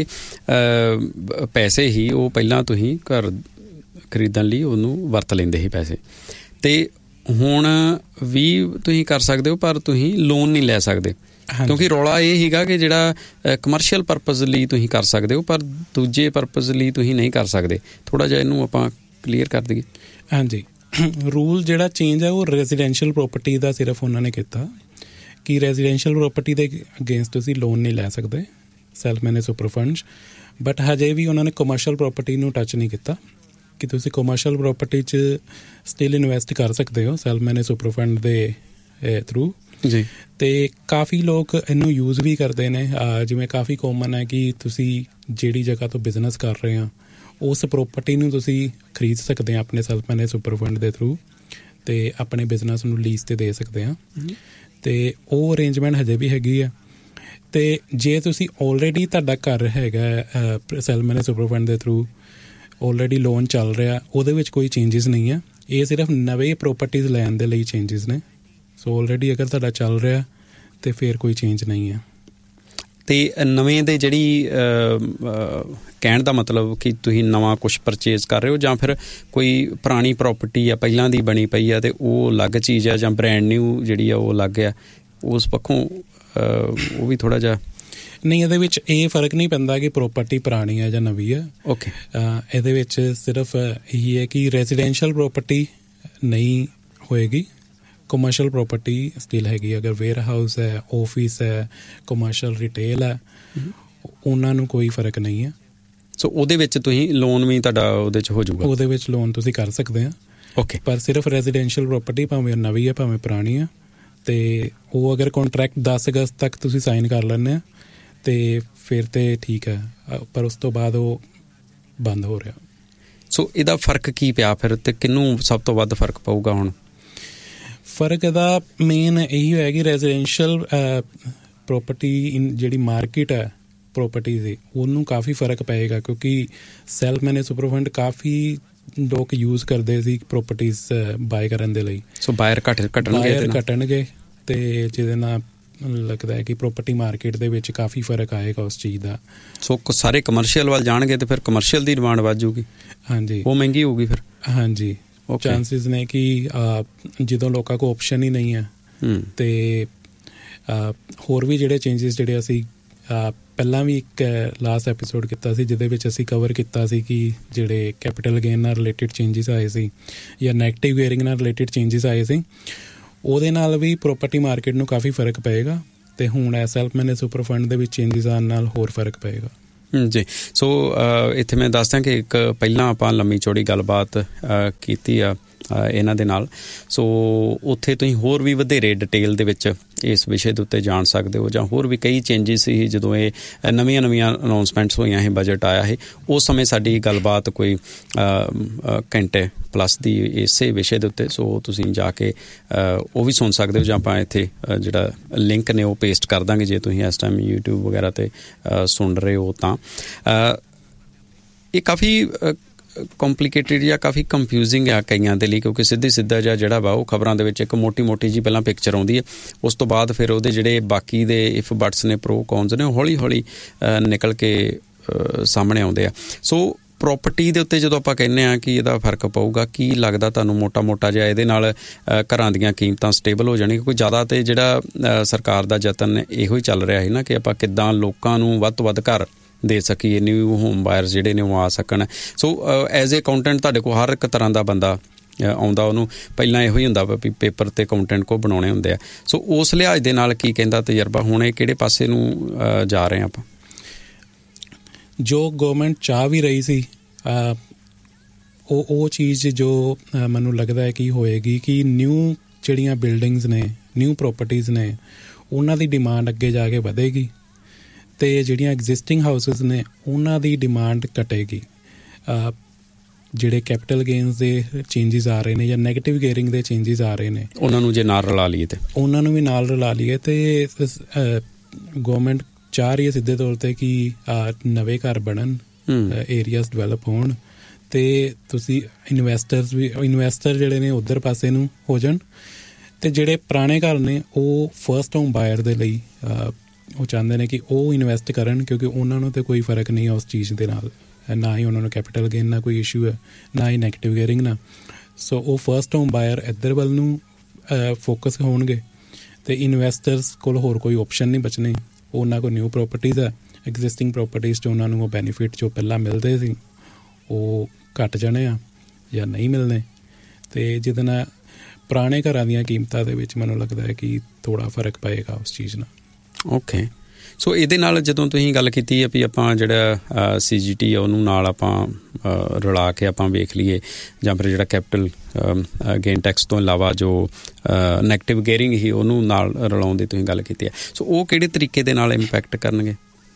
ਪੈਸੇ ਹੀ ਉਹ ਪਹਿਲਾਂ ਤੁਸੀਂ ਘਰ ਖਰੀਦਣ ਲਈ ਉਹਨੂੰ ਵਰਤ ਲੈਂਦੇ ਸੀ ਪੈਸੇ, ਅਤੇ ਹੁਣ ਵੀ ਤੁਸੀਂ ਕਰ ਸਕਦੇ ਹੋ ਪਰ ਤੁਸੀਂ ਲੋਨ ਨਹੀਂ ਲੈ ਸਕਦੇ, ਕਿਉਂਕਿ ਰੌਲਾ ਇਹ ਸੀਗਾ ਕਿ ਜਿਹੜਾ ਕਮਰਸ਼ੀਅਲ ਪਰਪਜ਼ ਲਈ ਤੁਸੀਂ ਕਰ ਸਕਦੇ ਹੋ ਪਰ ਦੂਜੇ ਪਰਪਜ਼ ਲਈ ਤੁਸੀਂ ਨਹੀਂ ਕਰ ਸਕਦੇ। ਥੋੜ੍ਹਾ ਜਿਹਾ ਇਹਨੂੰ ਆਪਾਂ ਕਲੀਅਰ ਕਰ ਦਈਏ। ਹਾਂਜੀ, ਰੂਲ ਜਿਹੜਾ ਚੇਂਜ ਹੈ ਉਹ ਰੈਜ਼ੀਡੈਂਸ਼ੀਅਲ ਪ੍ਰੋਪਰਟੀ ਦਾ ਸਿਰਫ ਉਹਨਾਂ ਨੇ ਕੀਤਾ ਕਿ ਰੈਜ਼ੀਡੈਂਸ਼ੀਅਲ ਪ੍ਰੋਪਰਟੀ ਦੇ ਅਗੇਂਸਟ ਤੁਸੀਂ ਲੋਨ ਨਹੀਂ ਲੈ ਸਕਦੇ self manage super funds, but ਹਜੇ ਵੀ ਉਹਨਾਂ ਨੇ ਕਮਰਸ਼ੀਅਲ ਪ੍ਰੋਪਰਟੀ ਨੂੰ ਟੱਚ ਨਹੀਂ ਕੀਤਾ ਕਿ ਤੁਸੀਂ ਕਮਰਸ਼ੀਅਲ ਪ੍ਰੋਪਰਟੀ 'ਚ ਸਟਿਲ ਇਨਵੈਸਟ ਕਰ ਸਕਦੇ ਹੋ ਸੈਲਫ ਮੈਨੇਜ ਸੁਪਰ ਫੰਡ ਦੇ ਥਰੂ ਜੀ। ਅਤੇ ਕਾਫੀ ਲੋਕ ਇਹਨੂੰ ਯੂਜ਼ ਵੀ ਕਰਦੇ ਨੇ, ਜਿਵੇਂ ਕਾਫੀ ਕੋਮਨ ਹੈ ਕਿ ਤੁਸੀਂ ਜਿਹੜੀ ਜਗ੍ਹਾ ਤੋਂ ਬਿਜ਼ਨਸ ਕਰ ਰਹੇ ਹੋ ਉਸ ਪ੍ਰੋਪਰਟੀ ਨੂੰ ਤੁਸੀਂ ਖਰੀਦ ਸਕਦੇ ਆ ਆਪਣੇ ਸੈਲਫ ਮੈਨੇਜ ਸੁਪਰ ਫੰਡ ਦੇ ਥਰੂ, ਅਤੇ ਆਪਣੇ ਬਿਜ਼ਨਸ ਨੂੰ ਲੀਜ਼ 'ਤੇ ਦੇ ਸਕਦੇ ਹਾਂ। ਅਤੇ ਉਹ ਅਰੇਂਜਮੈਂਟ ਹਜੇ ਵੀ ਹੈਗੀ ਆ। ਅਤੇ ਜੇ ਤੁਸੀਂ ਆਲਰੇਡੀ ਤੁਹਾਡਾ ਘਰ ਹੈਗਾ ਸੈਲਫ ਮੈਨੇਜ ਸੁਪਰ ਫੰਡ ਦੇ ਥਰੂ, ਆਲਰੇਡੀ ਲੋਨ ਚੱਲ ਰਿਹਾ, ਉਹਦੇ ਵਿੱਚ ਕੋਈ ਚੇਂਜਿਸ ਨਹੀਂ ਹੈ। ਇਹ ਸਿਰਫ ਨਵੇਂ ਪ੍ਰੋਪਰਟੀਜ਼ ਲੈਣ ਦੇ ਲਈ ਚੇਂਜਿਸ ਨੇ। ਸੋ ਆਲਰੇਡੀ ਅਗਰ ਤੁਹਾਡਾ ਚੱਲ ਰਿਹਾ ਤਾਂ ਫਿਰ ਕੋਈ ਚੇਂਜ ਨਹੀਂ ਹੈ। ਅਤੇ ਨਵੇਂ ਦੇ ਜਿਹੜੀ ਕਹਿਣ ਦਾ ਮਤਲਬ ਕਿ ਤੁਸੀਂ ਨਵਾਂ ਕੁਛ ਪਰਚੇਜ਼ ਕਰ ਰਹੇ ਹੋ ਜਾਂ ਫਿਰ ਕੋਈ ਪੁਰਾਣੀ ਪ੍ਰੋਪਰਟੀ ਆ ਪਹਿਲਾਂ ਦੀ ਬਣੀ ਪਈ ਆ ਅਤੇ ਉਹ ਅਲੱਗ ਚੀਜ਼ ਆ, ਜਾਂ ਬ੍ਰੈਂਡ ਨਿਊ ਜਿਹੜੀ ਆ ਉਹ ਅਲੱਗ ਆ, ਉਸ ਪੱਖੋਂ ਉਹ ਵੀ ਥੋੜ੍ਹਾ ਜਿਹਾ ਨਹੀਂ, ਇਹਦੇ ਵਿੱਚ ਇਹ ਫਰਕ ਨਹੀਂ ਪੈਂਦਾ ਕਿ ਪ੍ਰੋਪਰਟੀ ਪੁਰਾਣੀ ਹੈ ਜਾਂ ਨਵੀਂ ਹੈ। ਓਕੇ। ਇਹਦੇ ਵਿੱਚ ਸਿਰਫ ਇਹੀ ਹੈ ਕਿ ਰੈਜ਼ੀਡੈਂਸ਼ੀਅਲ ਪ੍ਰੋਪਰਟੀ ਨਹੀਂ ਹੋਏਗੀ, ਕਮਰਸ਼ੀਅਲ ਪ੍ਰੋਪਰਟੀ ਸਟਿਲ ਹੈਗੀ। ਅਗਰ ਵੇਅਰ ਹਾਊਸ ਹੈ, ਆਫਿਸ ਹੈ, ਕਮਰਸ਼ੀਅਲ ਰਿਟੇਲ ਹੈ, ਉਹਨਾਂ ਨੂੰ ਕੋਈ ਫਰਕ ਨਹੀਂ ਹੈ। ਸੋ ਉਹਦੇ ਵਿੱਚ ਤੁਸੀਂ ਲੋਨ ਵੀ ਤੁਹਾਡਾ ਉਹਦੇ 'ਚ ਹੋ ਜਾਊਗਾ? ਉਹਦੇ ਵਿੱਚ ਲੋਨ ਤੁਸੀਂ ਕਰ ਸਕਦੇ ਆ। ਓਕੇ। ਪਰ ਸਿਰਫ ਰੈਜ਼ੀਡੈਂਸ਼ੀਅਲ ਪ੍ਰੋਪਰਟੀ ਭਾਵੇਂ ਨਵੀਂ ਹੈ ਭਾਵੇਂ ਪੁਰਾਣੀ ਹੈ, ਅਤੇ ਉਹ ਅਗਰ ਕੰਟਰੈਕਟ ਦਸ ਅਗਸਤ ਤੱਕ ਤੁਸੀਂ ਸਾਈਨ ਕਰ ਲੈਂਦੇ ਆ ਅਤੇ ਫਿਰ ਤਾਂ ਠੀਕ ਹੈ, ਪਰ ਉਸ ਤੋਂ ਬਾਅਦ ਉਹ ਬੰਦ ਹੋ ਰਿਹਾ। ਸੋ ਇਹਦਾ ਫਰਕ ਕੀ ਪਿਆ ਫਿਰ, ਅਤੇ ਕਿਹਨੂੰ ਸਭ ਤੋਂ ਵੱਧ ਫਰਕ ਪਊਗਾ ਹੁਣ? ਫਰਕ ਇਹਦਾ ਮੇਨ ਇਹੀ ਹੋਇਆ ਕਿ ਰੈਜ਼ੀਡੈਂਸ਼ੀਅਲ ਪ੍ਰੋਪਰਟੀ ਇਨ ਜਿਹੜੀ ਮਾਰਕੀਟ ਹੈ ਪ੍ਰੋਪਰਟੀ ਦੀ, ਉਹਨੂੰ ਕਾਫੀ ਫਰਕ ਪਏਗਾ, ਕਿਉਂਕਿ ਸੈਲਫ ਮੈਨੇਜ ਸੁਪਰ ਫੰਡ ਕਾਫੀ ਲੋਕ ਯੂਜ਼ ਕਰਦੇ ਸੀ ਪ੍ਰੋਪਰਟੀਜ਼ ਬਾਏ ਕਰਨ ਦੇ ਲਈ। ਸੋ ਬਾਇਰ ਘੱਟ ਘਟਣਗੇ ਬਾਇਰ ਘਟਣਗੇ ਅਤੇ ਜਿਹਦੇ ਨਾਲ ਲੱਗਦਾ ਹੈ ਕਿ ਪ੍ਰੋਪਰਟੀ ਮਾਰਕੀਟ ਦੇ ਵਿੱਚ ਕਾਫੀ ਫਰਕ ਆਏਗਾ ਉਸ ਚੀਜ਼ ਦਾ। ਸੋ ਸਾਰੇ ਕਮਰਸ਼ੀਅਲ ਵੱਲ ਜਾਣਗੇ ਅਤੇ ਫਿਰ ਕਮਰਸ਼ੀਅਲ ਦੀ ਡਿਮਾਂਡ ਵੱਧ ਜੂਗੀ। ਹਾਂਜੀ, ਉਹ ਮਹਿੰਗੀ ਹੋਊਗੀ ਫਿਰ। ਹਾਂਜੀ, ਚਾਂਸਿਸ ਨੇ ਕਿ ਜਦੋਂ ਲੋਕਾਂ ਕੋਲ ਆਪਸ਼ਨ ਹੀ ਨਹੀਂ ਹੈ। ਅਤੇ ਹੋਰ ਵੀ ਜਿਹੜੇ ਚੇਂਜਿਸ ਜਿਹੜੇ ਅਸੀਂ ਪਹਿਲਾਂ ਵੀ ਇੱਕ ਲਾਸਟ ਐਪੀਸੋਡ ਕੀਤਾ ਸੀ ਜਿਹਦੇ ਵਿੱਚ ਅਸੀਂ ਕਵਰ ਕੀਤਾ ਸੀ ਕਿ ਜਿਹੜੇ ਕੈਪੀਟਲ ਗੇਨ ਨਾਲ ਰਿਲੇਟਿਡ ਚੇਂਜਿਸ ਆਏ ਸੀ ਜਾਂ ਨੈਗੇਟਿਵ ਗੇਅਰਿੰਗ ਨਾਲ ਰਿਲੇਟਿਡ ਚੇਂਜਿਸ ਆਏ ਸੀ, ਉਹਦੇ ਨਾਲ ਵੀ ਪ੍ਰੋਪਰਟੀ ਮਾਰਕੀਟ ਨੂੰ ਕਾਫੀ ਫਰਕ ਪਏਗਾ। ਤੇ ਹੁਣ ਸੈਲਫ ਮੈਨੇਜ ਸੁਪਰ ਫੰਡ ਦੇ ਵਿੱਚ ਚੇਂਜਸ ਆਉਣ ਨਾਲ ਹੋਰ ਫਰਕ ਪਏਗਾ। ਜੀ, ਸੋ ਇੱਥੇ ਮੈਂ ਦੱਸਦਾ ਕਿ ਇੱਕ ਪਹਿਲਾਂ ਆਪਾਂ ਲੰਮੀ ਚੌੜੀ ਗੱਲਬਾਤ ਕੀਤੀ ਆ ਇਹਨਾਂ ਦੇ ਨਾਲ, ਸੋ ਉੱਥੇ ਤੁਸੀਂ ਹੋਰ ਵੀ ਵਧੇਰੇ ਡਿਟੇਲ ਦੇ ਵਿੱਚ ਇਸ ਵਿਸ਼ੇ ਦੇ ਉੱਤੇ ਜਾਣ ਸਕਦੇ ਹੋ, ਜਾਂ ਹੋਰ ਵੀ ਕਈ ਚੇਂਜਿਸ ਸੀ ਜਦੋਂ ਇਹ ਨਵੀਆਂ ਨਵੀਆਂ ਅਨਾਊਂਸਮੈਂਟਸ ਹੋਈਆਂ ਸੀ, ਬਜਟ ਆਇਆ ਸੀ, ਉਸ ਸਮੇਂ ਸਾਡੀ ਗੱਲਬਾਤ ਕੋਈ ਘੰਟੇ ਪਲੱਸ ਦੀ ਇਸੇ ਵਿਸ਼ੇ ਦੇ ਉੱਤੇ, ਸੋ ਤੁਸੀਂ ਜਾ ਕੇ ਉਹ ਵੀ ਸੁਣ ਸਕਦੇ ਹੋ, ਜਾਂ ਆਪਾਂ ਇੱਥੇ ਜਿਹੜਾ ਲਿੰਕ ਨੇ ਉਹ ਪੇਸਟ ਕਰ ਦਾਂਗੇ ਜੇ ਤੁਸੀਂ ਇਸ ਟਾਈਮ ਯੂਟਿਊਬ ਵਗੈਰਾ 'ਤੇ ਸੁਣ ਰਹੇ ਹੋ ਤਾਂ। ਇਹ ਕਾਫੀ ਕੰਪਲੀਕੇਟਿਡ ਜਾਂ ਕਾਫੀ ਕੰਫਿਊਜ਼ਿੰਗ ਆ ਕਈਆਂ ਦੇ ਲਈ, ਕਿਉਂਕਿ ਸਿੱਧੀ ਸਿੱਧਾ ਜਾਂ ਜਿਹੜਾ ਵਾ ਉਹ ਖਬਰਾਂ ਦੇ ਵਿੱਚ ਇੱਕ ਮੋਟੀ ਮੋਟੀ ਜੀ ਪਹਿਲਾਂ ਪਿਕਚਰ ਆਉਂਦੀ ਹੈ, ਉਸ ਤੋਂ ਬਾਅਦ ਫਿਰ ਉਹਦੇ ਜਿਹੜੇ ਬਾਕੀ ਦੇ ਇਫ ਬਟਸ ਨੇ, ਪ੍ਰੋ ਕੌਨਸ ਨੇ, ਉਹ ਹੌਲੀ ਹੌਲੀ ਨਿਕਲ ਕੇ ਸਾਹਮਣੇ ਆਉਂਦੇ ਆ। ਸੋ ਪ੍ਰੋਪਰਟੀ ਦੇ ਉੱਤੇ ਜਦੋਂ ਆਪਾਂ ਕਹਿੰਦੇ ਹਾਂ ਕਿ ਇਹਦਾ ਫਰਕ ਪਊਗਾ, ਕੀ ਲੱਗਦਾ ਤੁਹਾਨੂੰ ਮੋਟਾ ਮੋਟਾ ਜਿਹਾ ਇਹਦੇ ਨਾਲ ਘਰਾਂ ਦੀਆਂ ਕੀਮਤਾਂ ਸਟੇਬਲ ਹੋ ਜਾਣਗੀਆਂ? ਕੋਈ ਜ਼ਿਆਦਾ ਤੇ ਜਿਹੜਾ ਸਰਕਾਰ ਦਾ ਯਤਨ ਇਹੋ ਹੀ ਚੱਲ ਰਿਹਾ ਸੀ ਨਾ ਕਿ ਆਪਾਂ ਕਿੱਦਾਂ ਲੋਕਾਂ ਨੂੰ ਵੱਧ ਤੋਂ ਵੱਧ ਘਰ ਦੇ ਸਕੀਏ, ਨਿਊ ਹੋਮ ਬਾਇਰਸ ਜਿਹੜੇ ਨੇ ਉਹ ਆ ਸਕਣ। ਸੋ ਐਜ਼ ਏ ਅਕਾਊਂਟੈਂਟ ਤੁਹਾਡੇ ਕੋਲ ਹਰ ਇੱਕ ਤਰ੍ਹਾਂ ਦਾ ਬੰਦਾ ਆਉਂਦਾ, ਉਹਨੂੰ ਪਹਿਲਾਂ ਇਹੋ ਹੀ ਹੁੰਦਾ ਵਾ ਵੀ ਪੇਪਰ ਤੇ ਅਕਾਊਂਟੈਂਟ ਕੋ ਬਣਾਉਣੇ ਹੁੰਦੇ ਆ। ਸੋ ਉਸ ਲਿਹਾਜ਼ ਦੇ ਨਾਲ ਕੀ ਕਹਿੰਦਾ ਤਜਰਬਾ, ਹੁਣ ਇਹ ਕਿਹੜੇ ਪਾਸੇ ਨੂੰ ਜਾ ਰਹੇ ਆਪਾਂ? ਜੋ ਗਵਰਨਮੈਂਟ ਚਾਹ ਵੀ ਰਹੀ ਸੀ ਉਹ ਉਹ ਚੀਜ਼ ਜੋ ਮੈਨੂੰ ਲੱਗਦਾ ਹੈ ਕਿ ਹੋਏਗੀ ਕਿ ਨਿਊ ਜਿਹੜੀਆਂ ਬਿਲਡਿੰਗਸ ਨੇ, ਨਿਊ ਪ੍ਰੋਪਰਟੀਜ਼ ਨੇ, ਉਹਨਾਂ ਦੀ ਡਿਮਾਂਡ ਅੱਗੇ ਜਾ ਕੇ ਵਧੇਗੀ ਅਤੇ ਜਿਹੜੀਆਂ ਐਗਜ਼ਿਸਟਿੰਗ ਹਾਊਸਿਸ ਨੇ ਉਹਨਾਂ ਦੀ ਡਿਮਾਂਡ ਘਟੇਗੀ। ਜਿਹੜੇ ਕੈਪੀਟਲ ਗੇਨਸ ਦੇ ਚੇਂਜਿਸ ਆ ਰਹੇ ਨੇ ਜਾਂ ਨੈਗੇਟਿਵ ਗੇਅਰਿੰਗ ਦੇ ਚੇਂਜਿਸ ਆ ਰਹੇ ਨੇ, ਉਹਨਾਂ ਨੂੰ ਜੇ ਨਾਲ ਰਲਾ ਲਈਏ ਤੇ ਉਹਨਾਂ ਨੂੰ ਵੀ ਨਾਲ ਰਲਾ ਲਈਏ ਅਤੇ ਗੌਰਮੈਂਟ ਚਾਹ ਰਹੀ ਹੈ ਸਿੱਧੇ ਤੌਰ 'ਤੇ ਕਿ ਨਵੇਂ ਘਰ ਬਣਨ, ਏਰੀਆਜ਼ ਡਿਵੈਲਪ ਹੋਣ, ਅਤੇ ਤੁਸੀਂ ਇਨਵੈਸਟਰਸ ਵੀ ਇਨਵੈਸਟਰ ਜਿਹੜੇ ਨੇ ਉੱਧਰ ਪਾਸੇ ਨੂੰ ਹੋ ਜਾਣ, ਅਤੇ ਜਿਹੜੇ ਪੁਰਾਣੇ ਘਰ ਨੇ ਉਹ ਫਸਟ ਹੋਮ ਬਾਇਰ ਦੇ ਲਈ ਉਹ ਚਾਹੁੰਦੇ ਨੇ ਕਿ ਉਹ ਇਨਵੈਸਟ ਕਰਨ, ਕਿਉਂਕਿ ਉਹਨਾਂ ਨੂੰ ਤਾਂ ਕੋਈ ਫਰਕ ਨਹੀਂ ਹੈ ਉਸ ਚੀਜ਼ ਦੇ ਨਾਲ, ਨਾ ਹੀ ਉਹਨਾਂ ਨੂੰ ਕੈਪੀਟਲ ਗੇਨ ਨਾਲ ਕੋਈ ਇਸ਼ੂ ਹੈ, ਨਾ ਹੀ ਨੈਗੇਟਿਵ ਗੇਅਰਿੰਗ ਨਾਲ। ਸੋ ਉਹ ਫਸਟ ਹੋਮ ਬਾਇਰ ਇੱਧਰ ਵੱਲ ਨੂੰ ਫੋਕਸ ਹੋਣਗੇ ਅਤੇ ਇਨਵੈਸਟਰਸ ਕੋਲ ਹੋਰ ਕੋਈ ਓਪਸ਼ਨ ਨਹੀਂ ਬਚਣੇ। ਉਹਨਾਂ ਕੋਲ ਨਿਊ ਪ੍ਰੋਪਰਟੀਜ਼ ਹੈ, ਐਗਜ਼ਿਸਟਿੰਗ ਪ੍ਰੋਪਰਟੀਜ਼ 'ਚ ਉਹਨਾਂ ਨੂੰ ਉਹ ਬੈਨੀਫਿਟ ਜੋ ਪਹਿਲਾਂ ਮਿਲਦੇ ਸੀ ਉਹ ਘੱਟ ਜਾਣੇ ਆ ਜਾਂ ਨਹੀਂ ਮਿਲਣੇ, ਅਤੇ ਜਿਹਦੇ ਨਾਲ ਪੁਰਾਣੇ ਘਰਾਂ ਦੀਆਂ ਕੀਮਤਾਂ ਦੇ ਵਿੱਚ ਮੈਨੂੰ ਲੱਗਦਾ ਹੈ ਕਿ ਥੋੜ੍ਹਾ ਫਰਕ ਪਏਗਾ ਉਸ ਚੀਜ਼ ਨਾਲ। ਓਕੇ, ਸੋ ਇਹਦੇ ਨਾਲ ਜਦੋਂ ਤੁਸੀਂ ਗੱਲ ਕੀਤੀ ਹੈ ਵੀ ਆਪਾਂ ਜਿਹੜਾ ਸੀ ਜੀ ਟੀ ਉਹਨੂੰ ਨਾਲ ਆਪਾਂ ਰਲਾ ਕੇ ਆਪਾਂ ਵੇਖ ਲਈਏ, ਜਾਂ ਫਿਰ ਜਿਹੜਾ ਕੈਪੀਟਲ ਗੇਨ ਟੈਕਸ ਤੋਂ ਇਲਾਵਾ ਜੋ ਨੈਗੇਟਿਵ ਗੇਅਰਿੰਗ ਹੀ ਉਹਨੂੰ ਨਾਲ ਰਲਾਉਣ ਦੀ ਤੁਸੀਂ ਗੱਲ ਕੀਤੀ ਹੈ, ਸੋ ਉਹ ਕਿਹੜੇ ਤਰੀਕੇ ਦੇ ਨਾਲ ਇੰਪੈਕਟ ਕਰਨਗੇ?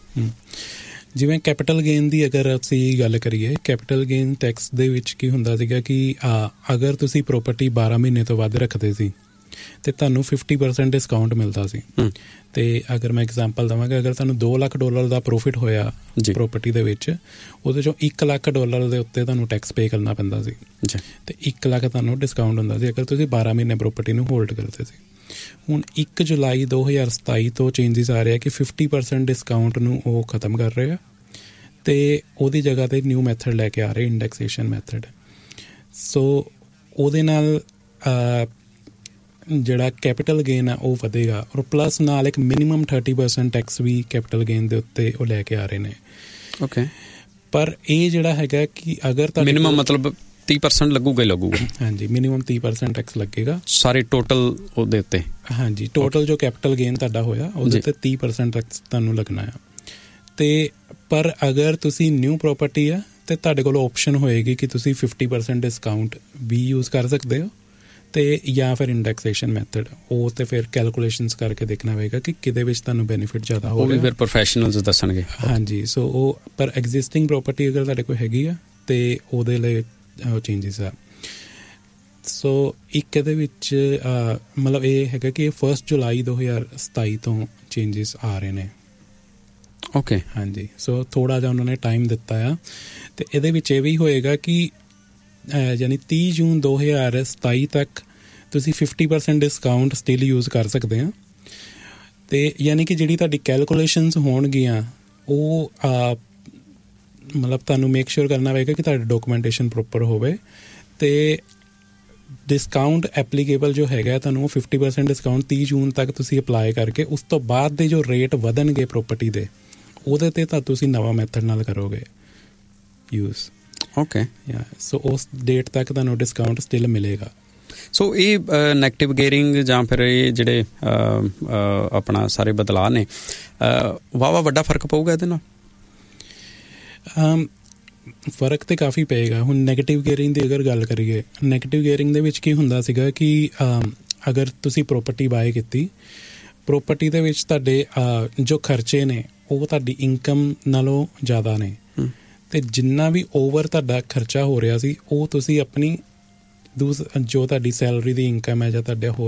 ਜਿਵੇਂ ਕੈਪੀਟਲ ਗੇਨ ਦੀ ਅਗਰ ਅਸੀਂ ਗੱਲ ਕਰੀਏ, ਕੈਪੀਟਲ ਗੇਨ ਟੈਕਸ ਦੇ ਵਿੱਚ ਕੀ ਹੁੰਦਾ ਸੀਗਾ ਕਿ ਅਗਰ ਤੁਸੀਂ ਪ੍ਰੋਪਰਟੀ ਬਾਰਾਂ ਮਹੀਨੇ ਤੋਂ ਵੱਧ ਰੱਖਦੇ ਸੀ ਅਤੇ ਤੁਹਾਨੂੰ ਫਿਫਟੀ ਪਰਸੈਂਟ ਡਿਸਕਾਊਂਟ ਮਿਲਦਾ ਸੀ। ਅਤੇ ਅਗਰ ਮੈਂ ਐਗਜ਼ਾਮਪਲ ਦੇਵਾਂਗਾ, ਅਗਰ ਤੁਹਾਨੂੰ ਦੋ ਲੱਖ ਡਾਲਰ ਦਾ ਪ੍ਰੋਫਿਟ ਹੋਇਆ ਪ੍ਰੋਪਰਟੀ ਦੇ ਵਿੱਚ, ਉਹਦੇ 'ਚੋਂ ਇੱਕ ਲੱਖ ਡਾਲਰ ਦੇ ਉੱਤੇ ਤੁਹਾਨੂੰ ਟੈਕਸ ਪੇ ਕਰਨਾ ਪੈਂਦਾ ਸੀ ਅਤੇ ਇੱਕ ਲੱਖ ਤੁਹਾਨੂੰ ਡਿਸਕਾਊਂਟ ਹੁੰਦਾ ਸੀ ਅਗਰ ਤੁਸੀਂ ਬਾਰਾਂ ਮਹੀਨੇ ਪ੍ਰੋਪਰਟੀ ਨੂੰ ਹੋਲਡ ਕਰਦੇ ਸੀ। ਹੁਣ ਇੱਕ ਜੁਲਾਈ ਦੋ ਹਜ਼ਾਰ ਸਤਾਈ ਤੋਂ ਚੇਂਜਿਸ ਆ ਰਿਹਾ ਕਿ ਫਿਫਟੀ ਪਰਸੈਂਟ ਡਿਸਕਾਊਂਟ ਨੂੰ ਉਹ ਖ਼ਤਮ ਕਰ ਰਹੇ ਆ ਅਤੇ ਉਹਦੀ ਜਗ੍ਹਾ 'ਤੇ ਨਿਊ ਮੈਥਡ ਲੈ ਕੇ ਆ ਰਹੇ, ਇੰਡੈਕਸੇਸ਼ਨ ਮੈਥਡ। ਸੋ ਉਹਦੇ ਨਾਲ ਜਿਹੜਾ ਕੈਪੀਟਲ ਗੇਨ ਆ ਉਹ ਵਧੇਗਾ, ਔਰ ਪਲੱਸ ਨਾਲ ਇੱਕ ਮਿਨੀਮਮ ਥਰਟੀ ਪਰਸੈਂਟ ਟੈਕਸ ਵੀ ਕੈਪੀਟਲ ਗੇਨ ਦੇ ਉੱਤੇ ਉਹ ਲੈ ਕੇ ਆ ਰਹੇ ਨੇ। ਓਕੇ, ਪਰ ਇਹ ਜਿਹੜਾ ਹੈਗਾ ਕਿ ਅਗਰ ਤਾਂ ਮਿਨੀਮਮ ਮਤਲਬ ਤੀਹ ਪਰਸੈਂਟ ਲੱਗੂਗਾ ਹੀ ਲੱਗੂਗਾ। ਹਾਂਜੀ, ਮਿਨੀਮਮ ਤੀਹ ਪਰਸੈਂਟ ਟੈਕਸ ਲੱਗੇਗਾ ਸਾਰੇ ਟੋਟਲ ਉਹਦੇ ਉੱਤੇ। ਹਾਂਜੀ, ਟੋਟਲ ਜੋ ਕੈਪੀਟਲ ਗੇਨ ਤੁਹਾਡਾ ਹੋਇਆ ਉਹਦੇ ਉੱਤੇ ਤੀਹ ਪਰਸੈਂਟ ਟੈਕਸ ਤੁਹਾਨੂੰ ਲੱਗਣਾ ਆ। ਅਤੇ ਪਰ ਅਗਰ ਤੁਸੀਂ ਨਿਊ ਪ੍ਰੋਪਰਟੀ ਆ ਅਤੇ ਤੁਹਾਡੇ ਕੋਲ ਓਪਸ਼ਨ ਹੋਏਗੀ ਕਿ ਤੁਸੀਂ ਫਿਫਟੀ ਪਰਸੈਂਟ ਡਿਸਕਾਊਂਟ ਵੀ ਯੂਜ਼ ਕਰ ਸਕਦੇ ਹੋ, ਅਤੇ ਜਾਂ ਫਿਰ ਇੰਡੈਕਸੇਸ਼ਨ ਮੈਥਡ, ਉਹ ਤਾਂ ਫਿਰ ਕੈਲਕੂਲੇਸ਼ਨਸ ਕਰਕੇ ਦੇਖਣਾ ਪਵੇਗਾ ਕਿ ਕਿਹਦੇ ਵਿੱਚ ਤੁਹਾਨੂੰ ਬੈਨੀਫਿਟ ਜ਼ਿਆਦਾ ਹੋਵੇ, ਉਹ ਵੀ ਫਿਰ ਪ੍ਰੋਫੈਸ਼ਨਲਸ ਦੱਸਣਗੇ। ਹਾਂਜੀ, ਸੋ ਉਹ ਪਰ ਐਗਜ਼ਿਸਟਿੰਗ ਪ੍ਰੋਪਰਟੀ ਅਗਰ ਤੁਹਾਡੇ ਕੋਲ ਹੈਗੀ ਆ ਅਤੇ ਉਹਦੇ ਲਈ ਉਹ ਚੇਂਜਿਸ ਆ। ਸੋ ਇੱਕ ਇਹਦੇ ਵਿੱਚ ਮਤਲਬ ਇਹ ਹੈਗਾ ਕਿ ਫਸਟ ਜੁਲਾਈ ਦੋ ਹਜ਼ਾਰ ਸਤਾਈ ਤੋਂ ਚੇਂਜਿਸ ਆ ਰਹੇ ਨੇ। ਓਕੇ, ਹਾਂਜੀ, ਸੋ ਥੋੜ੍ਹਾ ਜਿਹਾ ਉਹਨਾਂ ਨੇ ਟਾਈਮ ਦਿੱਤਾ ਆ, ਅਤੇ ਇਹਦੇ ਵਿੱਚ ਇਹ ਵੀ ਹੋਏਗਾ ਕਿ ਯਾਨੀ ਤੀਹ ਜੂਨ ਦੋ ਹਜ਼ਾਰ ਸਤਾਈ ਤੱਕ ਤੁਸੀਂ fifty percent discount still use ਕਰ ਸਕਦੇ ਹਾਂ, ਅਤੇ ਯਾਨੀ ਕਿ ਜਿਹੜੀ ਤੁਹਾਡੀ ਕੈਲਕੂਲੇਸ਼ਨਸ ਹੋਣਗੀਆਂ ਉਹ ਮਤਲਬ ਤੁਹਾਨੂੰ ਮੇਕ ਸ਼ੋਰ ਕਰਨਾ ਪਵੇਗਾ ਕਿ ਤੁਹਾਡੀ ਡਾਕੂਮੈਂਟੇਸ਼ਨ ਪ੍ਰੋਪਰ ਹੋਵੇ, ਅਤੇ ਡਿਸਕਾਊਂਟ ਐਪਲੀਕੇਬਲ ਜੋ ਹੈਗਾ ਤੁਹਾਨੂੰ ਉਹ ਫਿਫਟੀ ਪਰਸੈਂਟ ਡਿਸਕਾਊਂਟ ਤੀਹ ਜੂਨ ਤੱਕ ਤੁਸੀਂ ਅਪਲਾਈ ਕਰਕੇ, ਉਸ ਤੋਂ ਬਾਅਦ ਦੇ ਜੋ ਰੇਟ ਵਧਣਗੇ ਪ੍ਰੋਪਰਟੀ ਦੇ ਉਹਦੇ 'ਤੇ ਤਾਂ ਤੁਸੀਂ ਨਵਾਂ ਮੈਥਡ ਨਾਲ ਕਰੋਗੇ ਯੂਜ਼। ਓਕੇ, ਸੋ ਉਸ ਡੇਟ ਤੱਕ ਤੁਹਾਨੂੰ ਡਿਸਕਾਊਂਟ ਸਟਿਲ ਮਿਲੇਗਾ। ਸੋ ਇਹ ਨੈਗੇਟਿਵ ਗੇਅਰਿੰਗ ਜਾਂ ਫਿਰ ਇਹ ਜਿਹੜੇ ਆਪਣਾ ਸਾਰੇ ਬਦਲਾਅ ਨੇ ਵਾਹਵਾ ਵੱਡਾ ਫਰਕ ਪਊਗਾ ਇਹਦੇ ਨਾਲ? ਫਰਕ ਤਾਂ ਕਾਫੀ ਪਏਗਾ। ਹੁਣ ਨੈਗੇਟਿਵ ਗੇਅਰਿੰਗ ਦੀ ਅਗਰ ਗੱਲ ਕਰੀਏ, ਨੈਗੇਟਿਵ ਗੇਅਰਿੰਗ ਦੇ ਵਿੱਚ ਕੀ ਹੁੰਦਾ ਸੀਗਾ ਕਿ ਅਗਰ ਤੁਸੀਂ ਪ੍ਰੋਪਰਟੀ ਬਾਏ ਕੀਤੀ, ਪ੍ਰੋਪਰਟੀ ਦੇ ਵਿੱਚ ਤੁਹਾਡੇ ਜੋ ਖਰਚੇ ਨੇ ਉਹ ਤੁਹਾਡੀ ਇਨਕਮ ਨਾਲੋਂ ਜ਼ਿਆਦਾ ਨੇ, ਅਤੇ ਜਿੰਨਾ ਵੀ ਓਵਰ ਤੁਹਾਡਾ ਖਰਚਾ ਹੋ ਰਿਹਾ ਸੀ ਉਹ ਤੁਸੀਂ ਆਪਣੀ ਦੂਸ ਜੋ ਤੁਹਾਡੀ ਸੈਲਰੀ ਦੀ ਇਨਕਮ ਹੈ ਜਾਂ ਤੁਹਾਡੇ ਹੋਰ